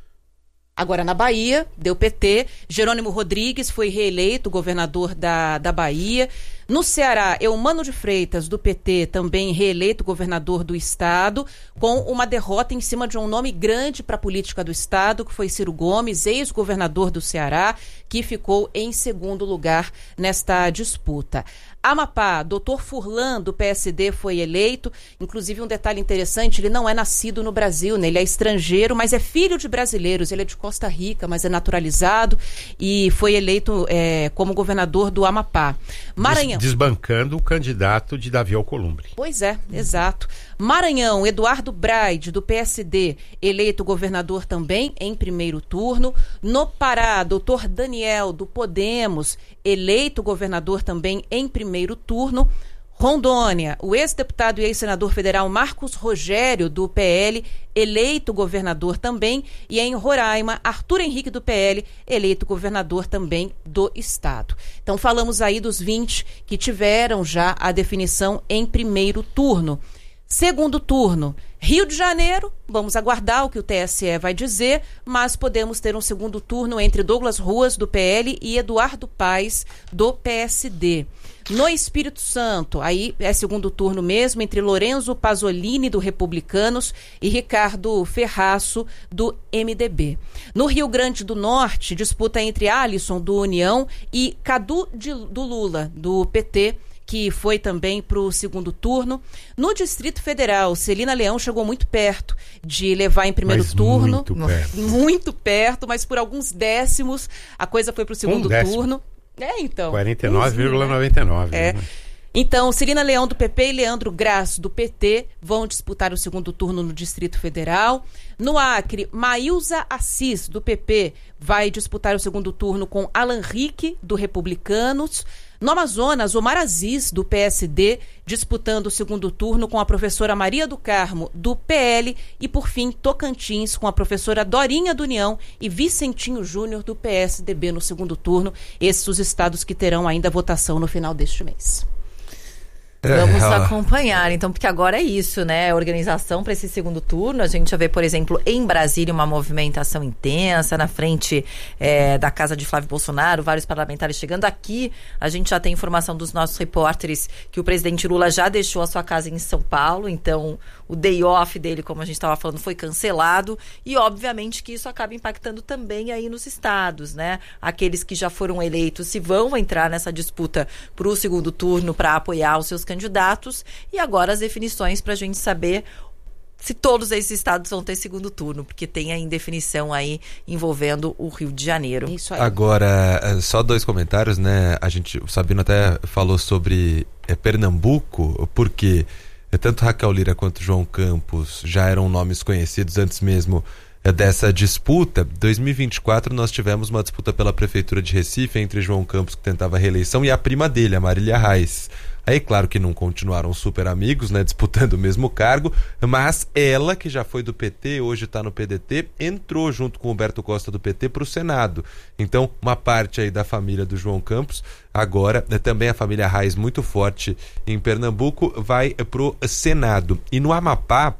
Agora na Bahia, deu PT, Jerônimo Rodrigues foi reeleito governador da Bahia. No Ceará, Eumano de Freitas, do PT, também reeleito governador do estado, com uma derrota em cima de um nome grande para a política do estado, que foi Ciro Gomes, ex-governador do Ceará, que ficou em segundo lugar nesta disputa. Amapá, Dr. Furlan, do PSD, foi eleito. Inclusive, um detalhe interessante, ele não é nascido no Brasil, né? Ele é estrangeiro, mas é filho de brasileiros. Ele é de Costa Rica, mas é naturalizado e foi eleito como governador do Amapá. Maranhão. Desbancando o candidato de Davi Alcolumbre. Pois é, exato. Maranhão, Eduardo Braide, do PSD, eleito governador também em primeiro turno. No Pará, Dr. Daniel, do Podemos, eleito governador também em primeiro turno. Rondônia, o ex-deputado e ex-senador federal Marcos Rogério, do PL, eleito governador também. E em Roraima, Arthur Henrique, do PL, eleito governador também do estado. Então falamos aí dos 20 que tiveram já a definição em primeiro turno. Segundo turno, Rio de Janeiro, vamos aguardar o que o TSE vai dizer, mas podemos ter um segundo turno entre Douglas Ruas, do PL, e Eduardo Paes, do PSD. No Espírito Santo, aí é segundo turno mesmo, entre Lorenzo Pasolini, do Republicanos, e Ricardo Ferraço, do MDB. No Rio Grande do Norte, disputa entre Alisson, do União, e Cadu do Lula, do PT, que foi também para o segundo turno. No Distrito Federal, Celina Leão chegou muito perto de levar em primeiro turno. Muito perto, mas por alguns décimos a coisa foi para o segundo turno. Então. 49,99. Né? Então, Celina Leão, do PP, e Leandro Grasso, do PT, vão disputar o segundo turno no Distrito Federal. No Acre, Maílza Assis, do PP, vai disputar o segundo turno com Alan Rick, do Republicanos. No Amazonas, Omar Aziz, do PSD, disputando o segundo turno com a professora Maria do Carmo, do PL. E, por fim, Tocantins, com a professora Dorinha, do União, e Vicentinho Júnior, do PSDB, no segundo turno. Esses os estados que terão ainda votação no final deste mês. Vamos acompanhar, então, porque agora é isso, né? Organização para esse segundo turno. A gente já vê, por exemplo, em Brasília, uma movimentação intensa na frente da casa de Flávio Bolsonaro, vários parlamentares chegando. Aqui, a gente já tem informação dos nossos repórteres que o presidente Lula já deixou a sua casa em São Paulo, então o day off dele, como a gente estava falando, foi cancelado e, obviamente, que isso acaba impactando também aí nos estados, né? Aqueles que já foram eleitos se vão entrar nessa disputa para o segundo turno para apoiar os seus candidatos e agora as definições para a gente saber se todos esses estados vão ter segundo turno, porque tem a indefinição aí envolvendo o Rio de Janeiro. Isso aí. Agora, só 2 comentários, né? O Sabino até falou sobre Pernambuco, porque tanto Raquel Lira quanto João Campos já eram nomes conhecidos antes mesmo dessa disputa. 2024 nós tivemos uma disputa pela Prefeitura de Recife entre João Campos, que tentava a reeleição, e a prima dele, a Marília Reis. Aí, claro que não continuaram super amigos, né, disputando o mesmo cargo, mas ela, que já foi do PT, hoje está no PDT, entrou junto com o Humberto Costa do PT para o Senado. Então, uma parte aí da família do João Campos, agora também a família Reis, muito forte em Pernambuco, vai para o Senado. E no Amapá,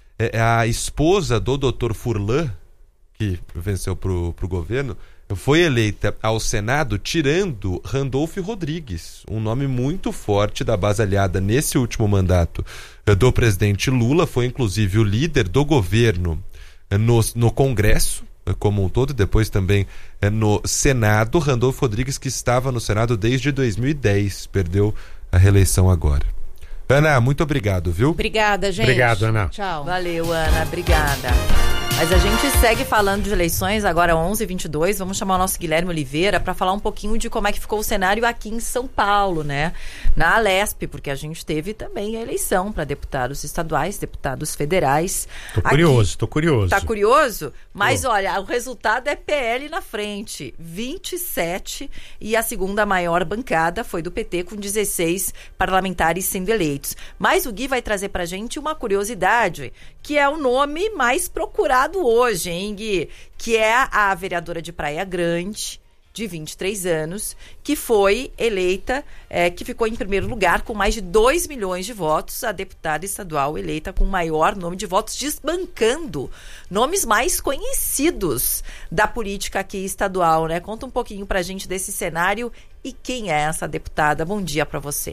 a esposa do Dr. Furlan, que venceu para o governo, foi eleita ao Senado, tirando Randolfo Rodrigues, um nome muito forte da base aliada nesse último mandato do presidente Lula. Foi inclusive o líder do governo no Congresso como um todo, e depois também no Senado. Randolfo Rodrigues, que estava no Senado desde 2010, perdeu a reeleição agora. Ana, muito obrigado, viu? Obrigada, gente. Obrigado, Ana. Tchau. Valeu, Ana. Obrigada. Mas a gente segue falando de eleições, agora 11h22, vamos chamar o nosso Guilherme Oliveira para falar um pouquinho de como é que ficou o cenário aqui em São Paulo, né? Na Alesp, porque a gente teve também a eleição para deputados estaduais, deputados federais. Tô curioso. Tá curioso? Mas olha, o resultado é PL na frente, 27, e a segunda maior bancada foi do PT, com 16 parlamentares sendo eleitos. Mas o Gui vai trazer pra gente uma curiosidade, que é o nome mais procurado hoje, hein, Gui? Que é a vereadora de Praia Grande, de 23 anos, que foi eleita, que ficou em primeiro lugar com mais de 2 milhões de votos, a deputada estadual eleita com o maior número de votos, desbancando nomes mais conhecidos da política aqui estadual, né? Conta um pouquinho pra gente desse cenário e quem é essa deputada. Bom dia pra você.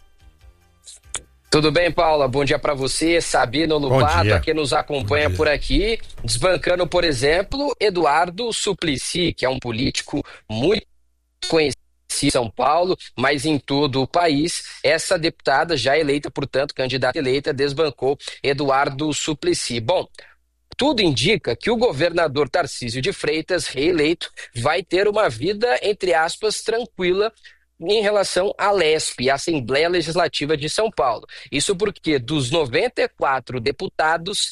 Tudo bem, Paula? Bom dia para você, Sabino Lupato, a quem nos acompanha por aqui, desbancando, por exemplo, Eduardo Suplicy, que é um político muito conhecido em São Paulo, mas em todo o país. Essa deputada, já eleita, portanto, candidata eleita, desbancou Eduardo Suplicy. Bom, tudo indica que o governador Tarcísio de Freitas, reeleito, vai ter uma vida, entre aspas, tranquila em relação à Alesp, a Assembleia Legislativa de São Paulo. Isso porque dos 94 deputados,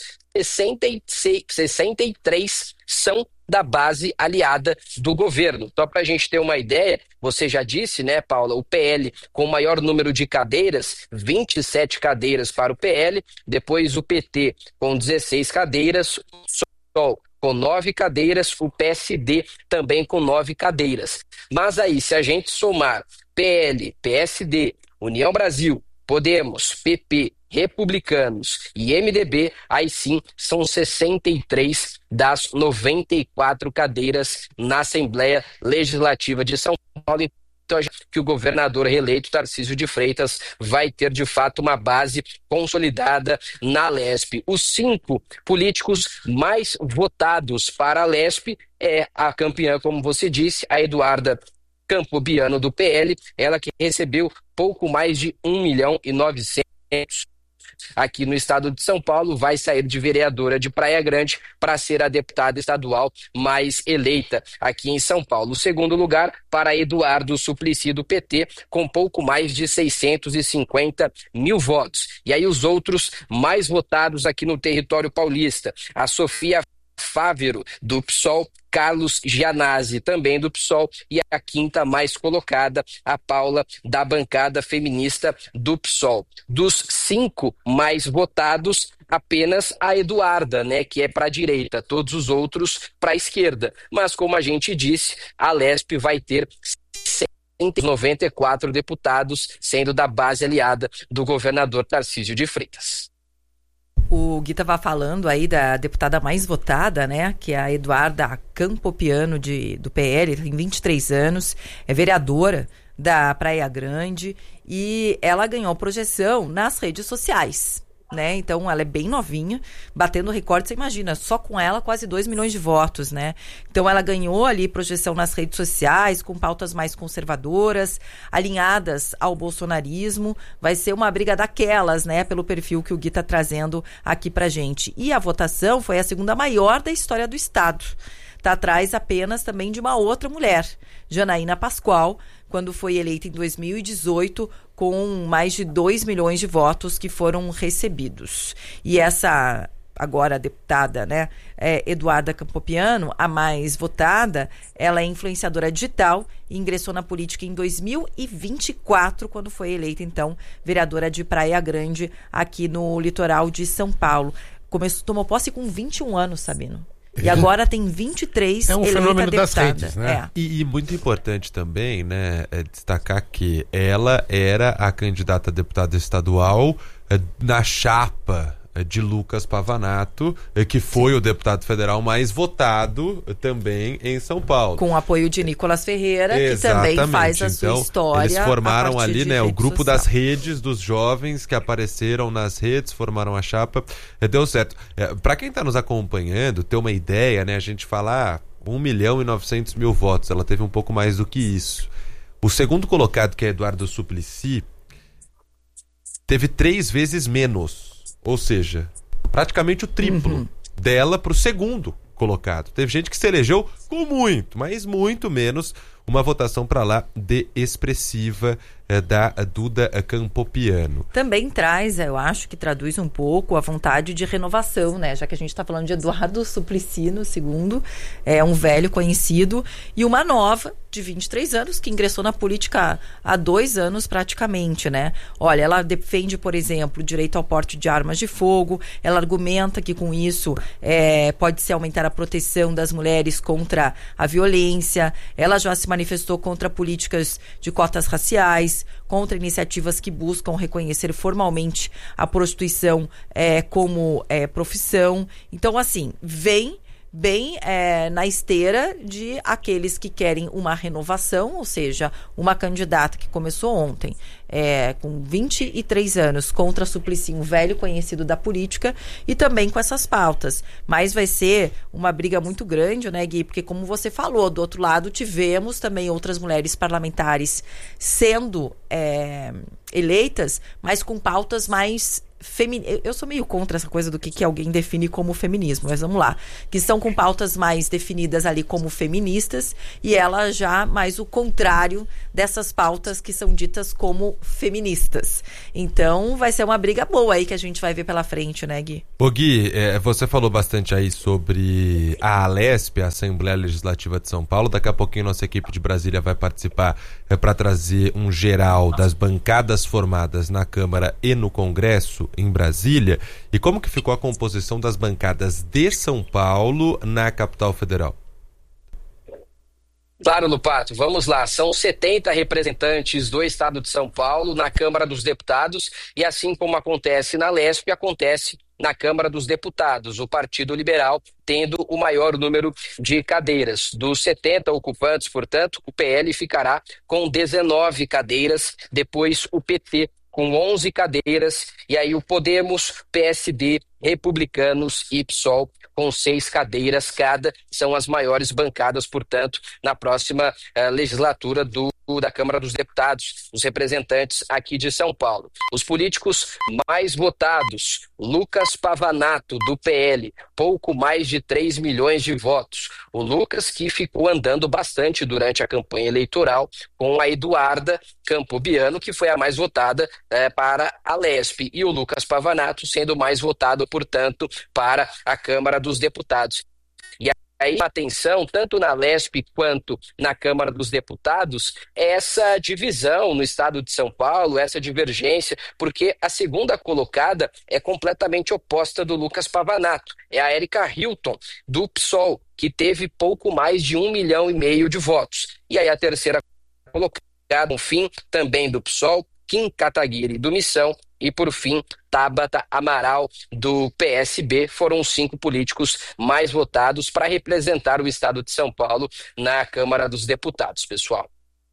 63 são da base aliada do governo. Só para a gente ter uma ideia, você já disse, né, Paula, o PL com o maior número de cadeiras, 27 cadeiras para o PL, depois o PT com 16 cadeiras, o PSOL com 9 cadeiras, o PSD também com 9 cadeiras. Mas aí, se a gente somar PL, PSD, União Brasil, Podemos, PP, Republicanos e MDB, aí sim são 63 das 94 cadeiras na Assembleia Legislativa de São Paulo. Então, que o governador reeleito Tarcísio de Freitas vai ter de fato uma base consolidada na Alesp. Os 5 políticos mais votados para a Alesp é a campeã, como você disse, a Eduarda Campobiano do PL, ela que recebeu pouco mais de 1.900.000. Aqui no estado de São Paulo, vai sair de vereadora de Praia Grande para ser a deputada estadual mais eleita aqui em São Paulo. O segundo lugar para Eduardo Suplicy do PT, com pouco mais de 650.000 votos. E aí os outros mais votados aqui no território paulista, a Sofia Fávero do PSOL, Carlos Gianazzi, também do PSOL, e a quinta mais colocada, a Paula, da bancada feminista do PSOL. Dos 5 mais votados, apenas a Eduarda, né, que é para a direita, todos os outros para a esquerda. Mas, como a gente disse, a Alesp vai ter 94 deputados, sendo da base aliada do governador Tarcísio de Freitas. O Gui estava falando aí da deputada mais votada, né? Que é a Eduarda Campobiano do PL, tem 23 anos, é vereadora da Praia Grande e ela ganhou projeção nas redes sociais, né? Então ela é bem novinha, batendo recorde, você imagina, só com ela quase 2 milhões de votos, né? Então ela ganhou ali projeção nas redes sociais, com pautas mais conservadoras, alinhadas ao bolsonarismo. Vai ser uma briga daquelas, né? Pelo perfil que o Gui tá trazendo aqui pra gente. E a votação foi a segunda maior da história do estado. Tá atrás apenas também de uma outra mulher, Janaína Pascoal, quando foi eleita em 2018, com mais de 2 milhões de votos que foram recebidos. E essa, agora a deputada, né, Eduarda Campobiano, a mais votada, ela é influenciadora digital e ingressou na política em 2024, quando foi eleita, então, vereadora de Praia Grande, aqui no litoral de São Paulo. Tomou posse com 21 anos, Sabino. E agora tem 23. É um fenômeno deputada. Das redes, né? E muito importante também, né, destacar que ela era a candidata a deputada estadual na chapa de Lucas Pavanato, que foi o deputado federal mais votado também em São Paulo. Com o apoio de Nicolas Ferreira, exatamente, que também faz a sua história. Eles formaram ali, né, o grupo social. das redes dos jovens que apareceram nas redes, formaram a chapa, deu certo. Para quem está nos acompanhando, ter uma ideia, né, a gente fala 1.900.000 votos, ela teve um pouco mais do que isso. O segundo colocado, que é Eduardo Suplicy, teve 3 vezes menos. Ou seja, praticamente o triplo dela para o segundo colocado. Teve gente que se elegeu com muito, mas muito menos, uma votação para lá de expressiva da Duda Campopiano. Também traz, eu acho que traduz um pouco a vontade de renovação, né? Já que a gente está falando de Eduardo Suplicy II, é um velho conhecido, e uma nova de 23 anos que ingressou na política há 2 anos praticamente, né? Olha, ela defende, por exemplo, o direito ao porte de armas de fogo, ela argumenta que com isso pode-se aumentar a proteção das mulheres contra a violência, ela já se manifestou contra políticas de cotas raciais, contra iniciativas que buscam reconhecer formalmente a prostituição como profissão. Então, assim, vem bem na esteira de aqueles que querem uma renovação, ou seja, uma candidata que começou ontem com 23 anos contra Suplicy, um velho conhecido da política, e também com essas pautas. Mas vai ser uma briga muito grande, né, Gui? Porque, como você falou, do outro lado tivemos também outras mulheres parlamentares sendo eleitas, mas com pautas mais eu sou meio contra essa coisa do que alguém define como feminismo, mas vamos lá, que são com pautas mais definidas ali como feministas, e ela já mais o contrário dessas pautas que são ditas como feministas. Então vai ser uma briga boa aí que a gente vai ver pela frente, né, Gui? Ô Gui, você falou bastante aí sobre a ALESP, a Assembleia Legislativa de São Paulo. Daqui a pouquinho nossa equipe de Brasília vai participar para trazer um geral das bancadas formadas na Câmara e no Congresso em Brasília. E como que ficou a composição das bancadas de São Paulo na capital federal? Claro, Lupato, vamos lá. São 70 representantes do estado de São Paulo na Câmara dos Deputados, e assim como acontece na LESP, acontece na Câmara dos Deputados, o Partido Liberal tendo o maior número de cadeiras. Dos 70 ocupantes, portanto, o PL ficará com 19 cadeiras, depois o PT com 11 cadeiras, e aí o Podemos, PSD, Republicanos e PSOL com 6 cadeiras cada. São as maiores bancadas, portanto, na próxima legislatura da Câmara dos Deputados, os representantes aqui de São Paulo. Os políticos mais votados: Lucas Pavanato, do PL, pouco mais de 3 milhões de votos. O Lucas, que ficou andando bastante durante a campanha eleitoral com a Eduarda Campopiano, que foi a mais votada para a LESP, e o Lucas Pavanato sendo mais votado, portanto, para a Câmara dos Deputados. E aí, atenção, tanto na LESP quanto na Câmara dos Deputados, essa divisão no estado de São Paulo, essa divergência, porque a segunda colocada é completamente oposta do Lucas Pavanato. É a Érica Hilton, do PSOL, que teve pouco mais de 1,5 milhão de votos. E aí a terceira colocada, no fim, também do PSOL, Kim Kataguiri, do Missão, e por fim, Tabata Amaral, do PSB. Foram os 5 políticos mais votados para representar o estado de São Paulo na Câmara dos Deputados, pessoal.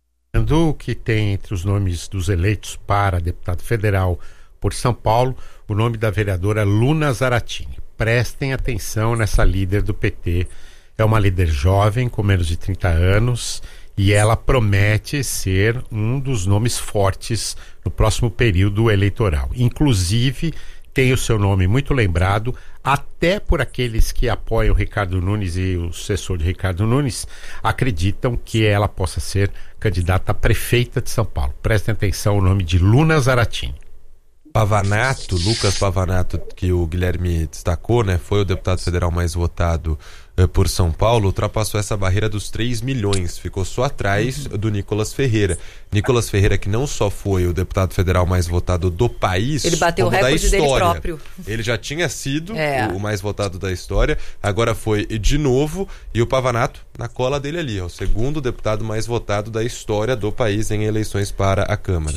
O que tem entre os nomes dos eleitos para deputado federal por São Paulo, o nome da vereadora Luna Zaratini. Prestem atenção nessa líder do PT. É uma líder jovem, com menos de 30 anos, e ela promete ser um dos nomes fortes no próximo período eleitoral. Inclusive, tem o seu nome muito lembrado, até por aqueles que apoiam o Ricardo Nunes e o sucessor de Ricardo Nunes, acreditam que ela possa ser candidata a prefeita de São Paulo. Prestem atenção ao nome de Luna Zaratini. Pavanato, Lucas Pavanato, que o Guilherme destacou, né, foi o deputado federal mais votado por São Paulo, ultrapassou essa barreira dos 3 milhões, ficou só atrás do Nicolas Ferreira. Nicolas Ferreira, que não só foi o deputado federal mais votado do país, ele bateu como o recorde da história. Dele próprio. Ele já tinha sido o mais votado da história, agora foi de novo, e o Pavanato na cola dele ali, o segundo deputado mais votado da história do país em eleições para a Câmara.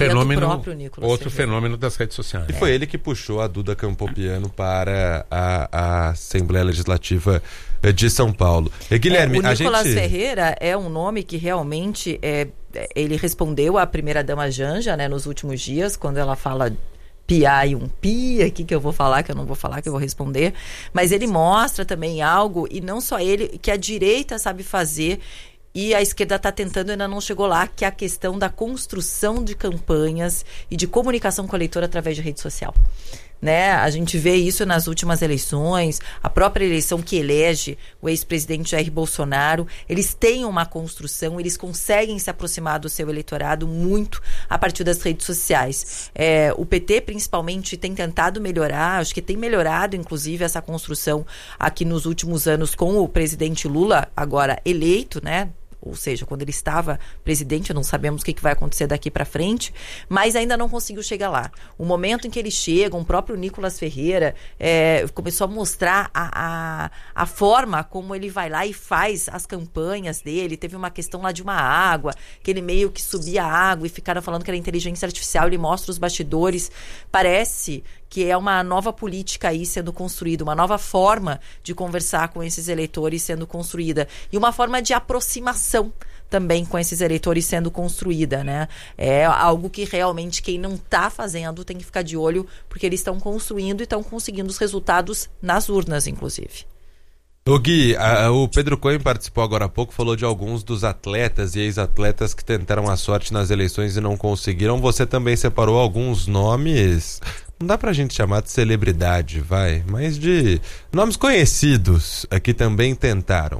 Outro fenômeno das redes sociais. E foi ele que puxou a Duda Campopiano para a Assembleia Legislativa de São Paulo. Guilherme, o Nicolas Ferreira é um nome que realmente ele respondeu à primeira-dama Janja, né, nos últimos dias, quando ela fala piar e um pia, que eu vou falar, que eu não vou falar, que eu vou responder, mas ele mostra também algo, e não só ele, que a direita sabe fazer e a esquerda está tentando, ainda não chegou lá, que é a questão da construção de campanhas e de comunicação com o eleitor através de rede social. né? A gente vê isso nas últimas eleições, a própria eleição que elege o ex-presidente Jair Bolsonaro. Eles têm uma construção, eles conseguem se aproximar do seu eleitorado muito a partir das redes sociais. O PT, principalmente, tem tentado melhorar, acho que tem melhorado, inclusive, essa construção aqui nos últimos anos com o presidente Lula, agora eleito, né? Ou seja, quando ele estava presidente, não sabemos o que vai acontecer daqui para frente, mas ainda não conseguiu chegar lá. O momento em que ele chega, o próprio Nicolas Ferreira começou a mostrar a forma como ele vai lá e faz as campanhas dele. Teve uma questão lá de uma água, que ele meio que subia a água e ficaram falando que era inteligência artificial. Ele mostra os bastidores. Parece que é uma nova política aí sendo construída, uma nova forma de conversar com esses eleitores sendo construída e uma forma de aproximação também com esses eleitores sendo construída, né? É algo que realmente quem não está fazendo tem que ficar de olho, porque eles estão construindo e estão conseguindo os resultados nas urnas, inclusive. O Gui, o Pedro Cohen participou agora há pouco, falou de alguns dos atletas e ex-atletas que tentaram a sorte nas eleições e não conseguiram. Você também separou alguns nomes, não dá pra gente chamar de celebridade, mas de nomes conhecidos que também tentaram.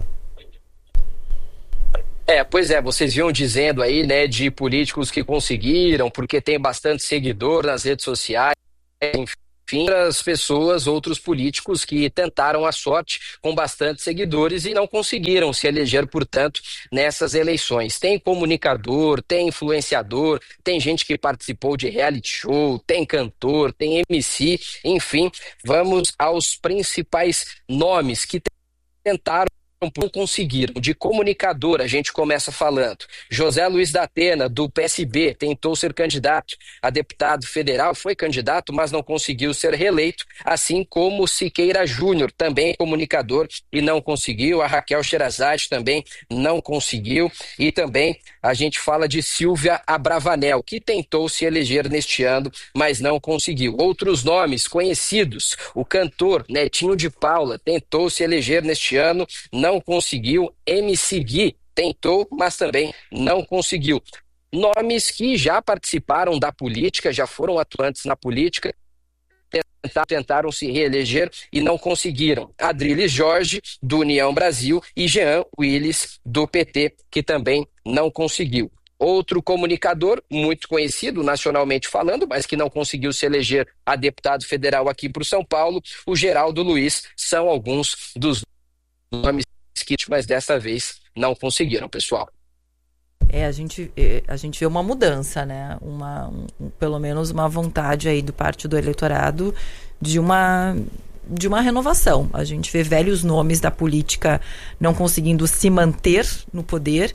Pois é, vocês vinham dizendo aí, né, de políticos que conseguiram, porque tem bastante seguidor nas redes sociais, enfim, outras pessoas, outros políticos que tentaram a sorte com bastante seguidores e não conseguiram se eleger, portanto, nessas eleições. Tem comunicador, tem influenciador, tem gente que participou de reality show, tem cantor, tem MC, enfim, vamos aos principais nomes que tentaram, não conseguiram. De comunicador, a gente começa falando. José Luiz da Atena, do PSB, tentou ser candidato a deputado federal, foi candidato, mas não conseguiu ser reeleito, assim como Siqueira Júnior, também comunicador, e não conseguiu. A Raquel Sherazade também não conseguiu. E também a gente fala de Silvia Abravanel, que tentou se eleger neste ano, mas não conseguiu. Outros nomes conhecidos, o cantor Netinho de Paula tentou se eleger neste ano, não conseguiu. MC Gui tentou, mas também não conseguiu. Nomes que já participaram da política, já foram atuantes na política, tentaram se reeleger e não conseguiram. Adriles Jorge, do União Brasil, e Jean Willis, do PT, que também não conseguiu. Outro comunicador muito conhecido nacionalmente falando, mas que não conseguiu se eleger a deputado federal aqui por São Paulo, o Geraldo Luiz, são alguns dos nomes que, mas dessa vez não conseguiram, pessoal. A gente vê uma mudança, né? Pelo menos uma vontade aí do parte do eleitorado de uma renovação. A gente vê velhos nomes da política não conseguindo se manter no poder,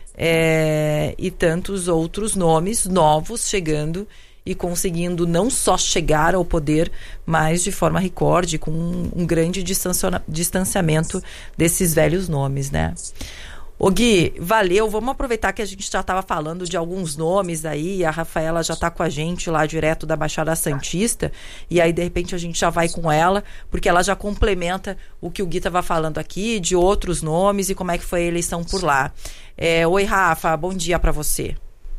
e tantos outros nomes novos chegando e conseguindo não só chegar ao poder, mas de forma recorde, com um grande distanciamento desses velhos nomes, né? Ô Gui, valeu, vamos aproveitar que a gente já estava falando de alguns nomes aí, a Rafaela já está com a gente lá direto da Baixada Santista, e aí de repente a gente já vai com ela, porque ela já complementa o que o Gui estava falando aqui, de outros nomes e como é que foi a eleição por lá. Oi Rafa, bom dia para você.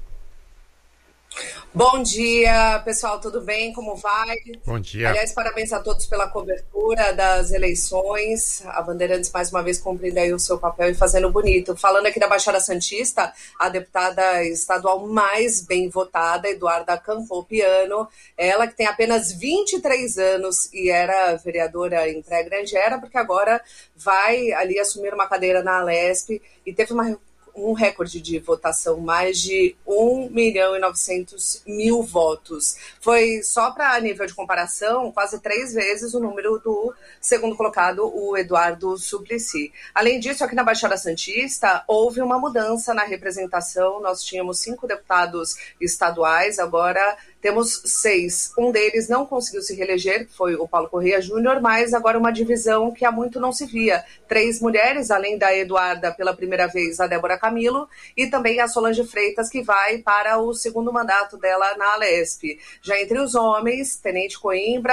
Bom dia, pessoal, tudo bem? Como vai? Bom dia. Aliás, parabéns a todos pela cobertura das eleições. A Bandeirantes, mais uma vez, cumprindo aí o seu papel e fazendo bonito. Falando aqui da Baixada Santista, a deputada estadual mais bem votada, Eduarda Campopiano, ela que tem apenas 23 anos e era vereadora em Praia Grande, porque agora vai ali assumir uma cadeira na Alesp e teve um recorde de votação, mais de 1.900.000 votos. Foi, só para nível de comparação, quase 3 vezes o número do segundo colocado, o Eduardo Suplicy. Além disso, aqui na Baixada Santista, houve uma mudança na representação. Nós tínhamos 5 deputados estaduais, agora temos 6. Um deles não conseguiu se reeleger, que foi o Paulo Correia Júnior, mas agora uma divisão que há muito não se via. 3 mulheres, além da Eduarda, pela primeira vez, a Débora Camilo, e também a Solange Freitas, que vai para o segundo mandato dela na Alesp. Já entre os homens, Tenente Coimbra,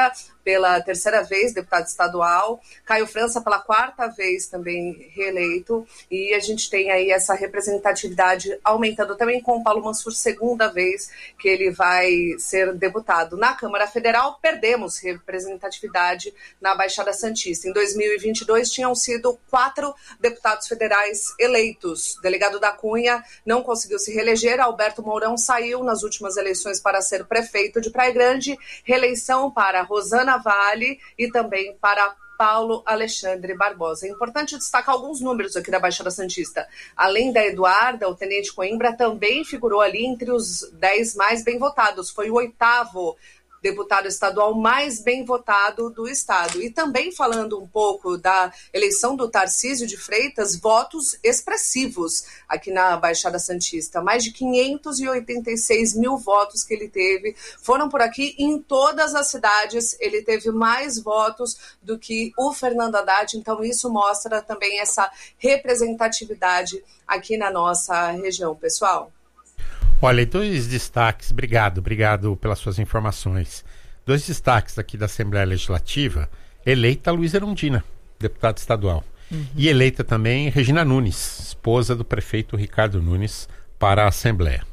pela 3ª vez, deputado estadual. Caio França pela 4ª vez também reeleito. E a gente tem aí essa representatividade aumentando também com o Paulo Mansur, 2ª vez que ele vai ser deputado. Na Câmara Federal, perdemos representatividade na Baixada Santista. Em 2022, tinham sido 4 deputados federais eleitos. O delegado da Cunha não conseguiu se reeleger. Alberto Mourão saiu nas últimas eleições para ser prefeito de Praia Grande. Reeleição para Rosana Vale e também para Paulo Alexandre Barbosa. É importante destacar alguns números aqui da Baixada Santista. Além da Eduarda, o tenente Coimbra também figurou ali entre os 10 mais bem votados. Foi o 8º deputado estadual mais bem votado do estado. E também falando um pouco da eleição do Tarcísio de Freitas, votos expressivos aqui na Baixada Santista. Mais de 586 mil votos que ele teve foram por aqui em todas as cidades. Ele teve mais votos do que o Fernando Haddad, então isso mostra também essa representatividade aqui na nossa região, pessoal. Olha, 2 destaques, obrigado pelas suas informações. 2 destaques aqui da Assembleia Legislativa: eleita Luísa Erundina, deputada estadual. E eleita também Regina Nunes, esposa do prefeito Ricardo Nunes, para a Assembleia.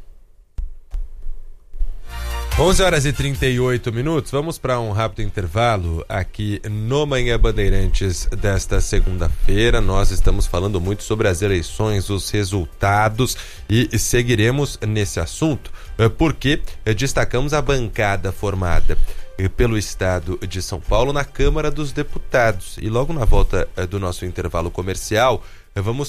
11h38, vamos para um rápido intervalo aqui no Manhã Bandeirantes desta segunda-feira. Nós estamos falando muito sobre as eleições, os resultados, e seguiremos nesse assunto porque destacamos a bancada formada pelo estado de São Paulo na Câmara dos Deputados. E logo na volta do nosso intervalo comercial, vamos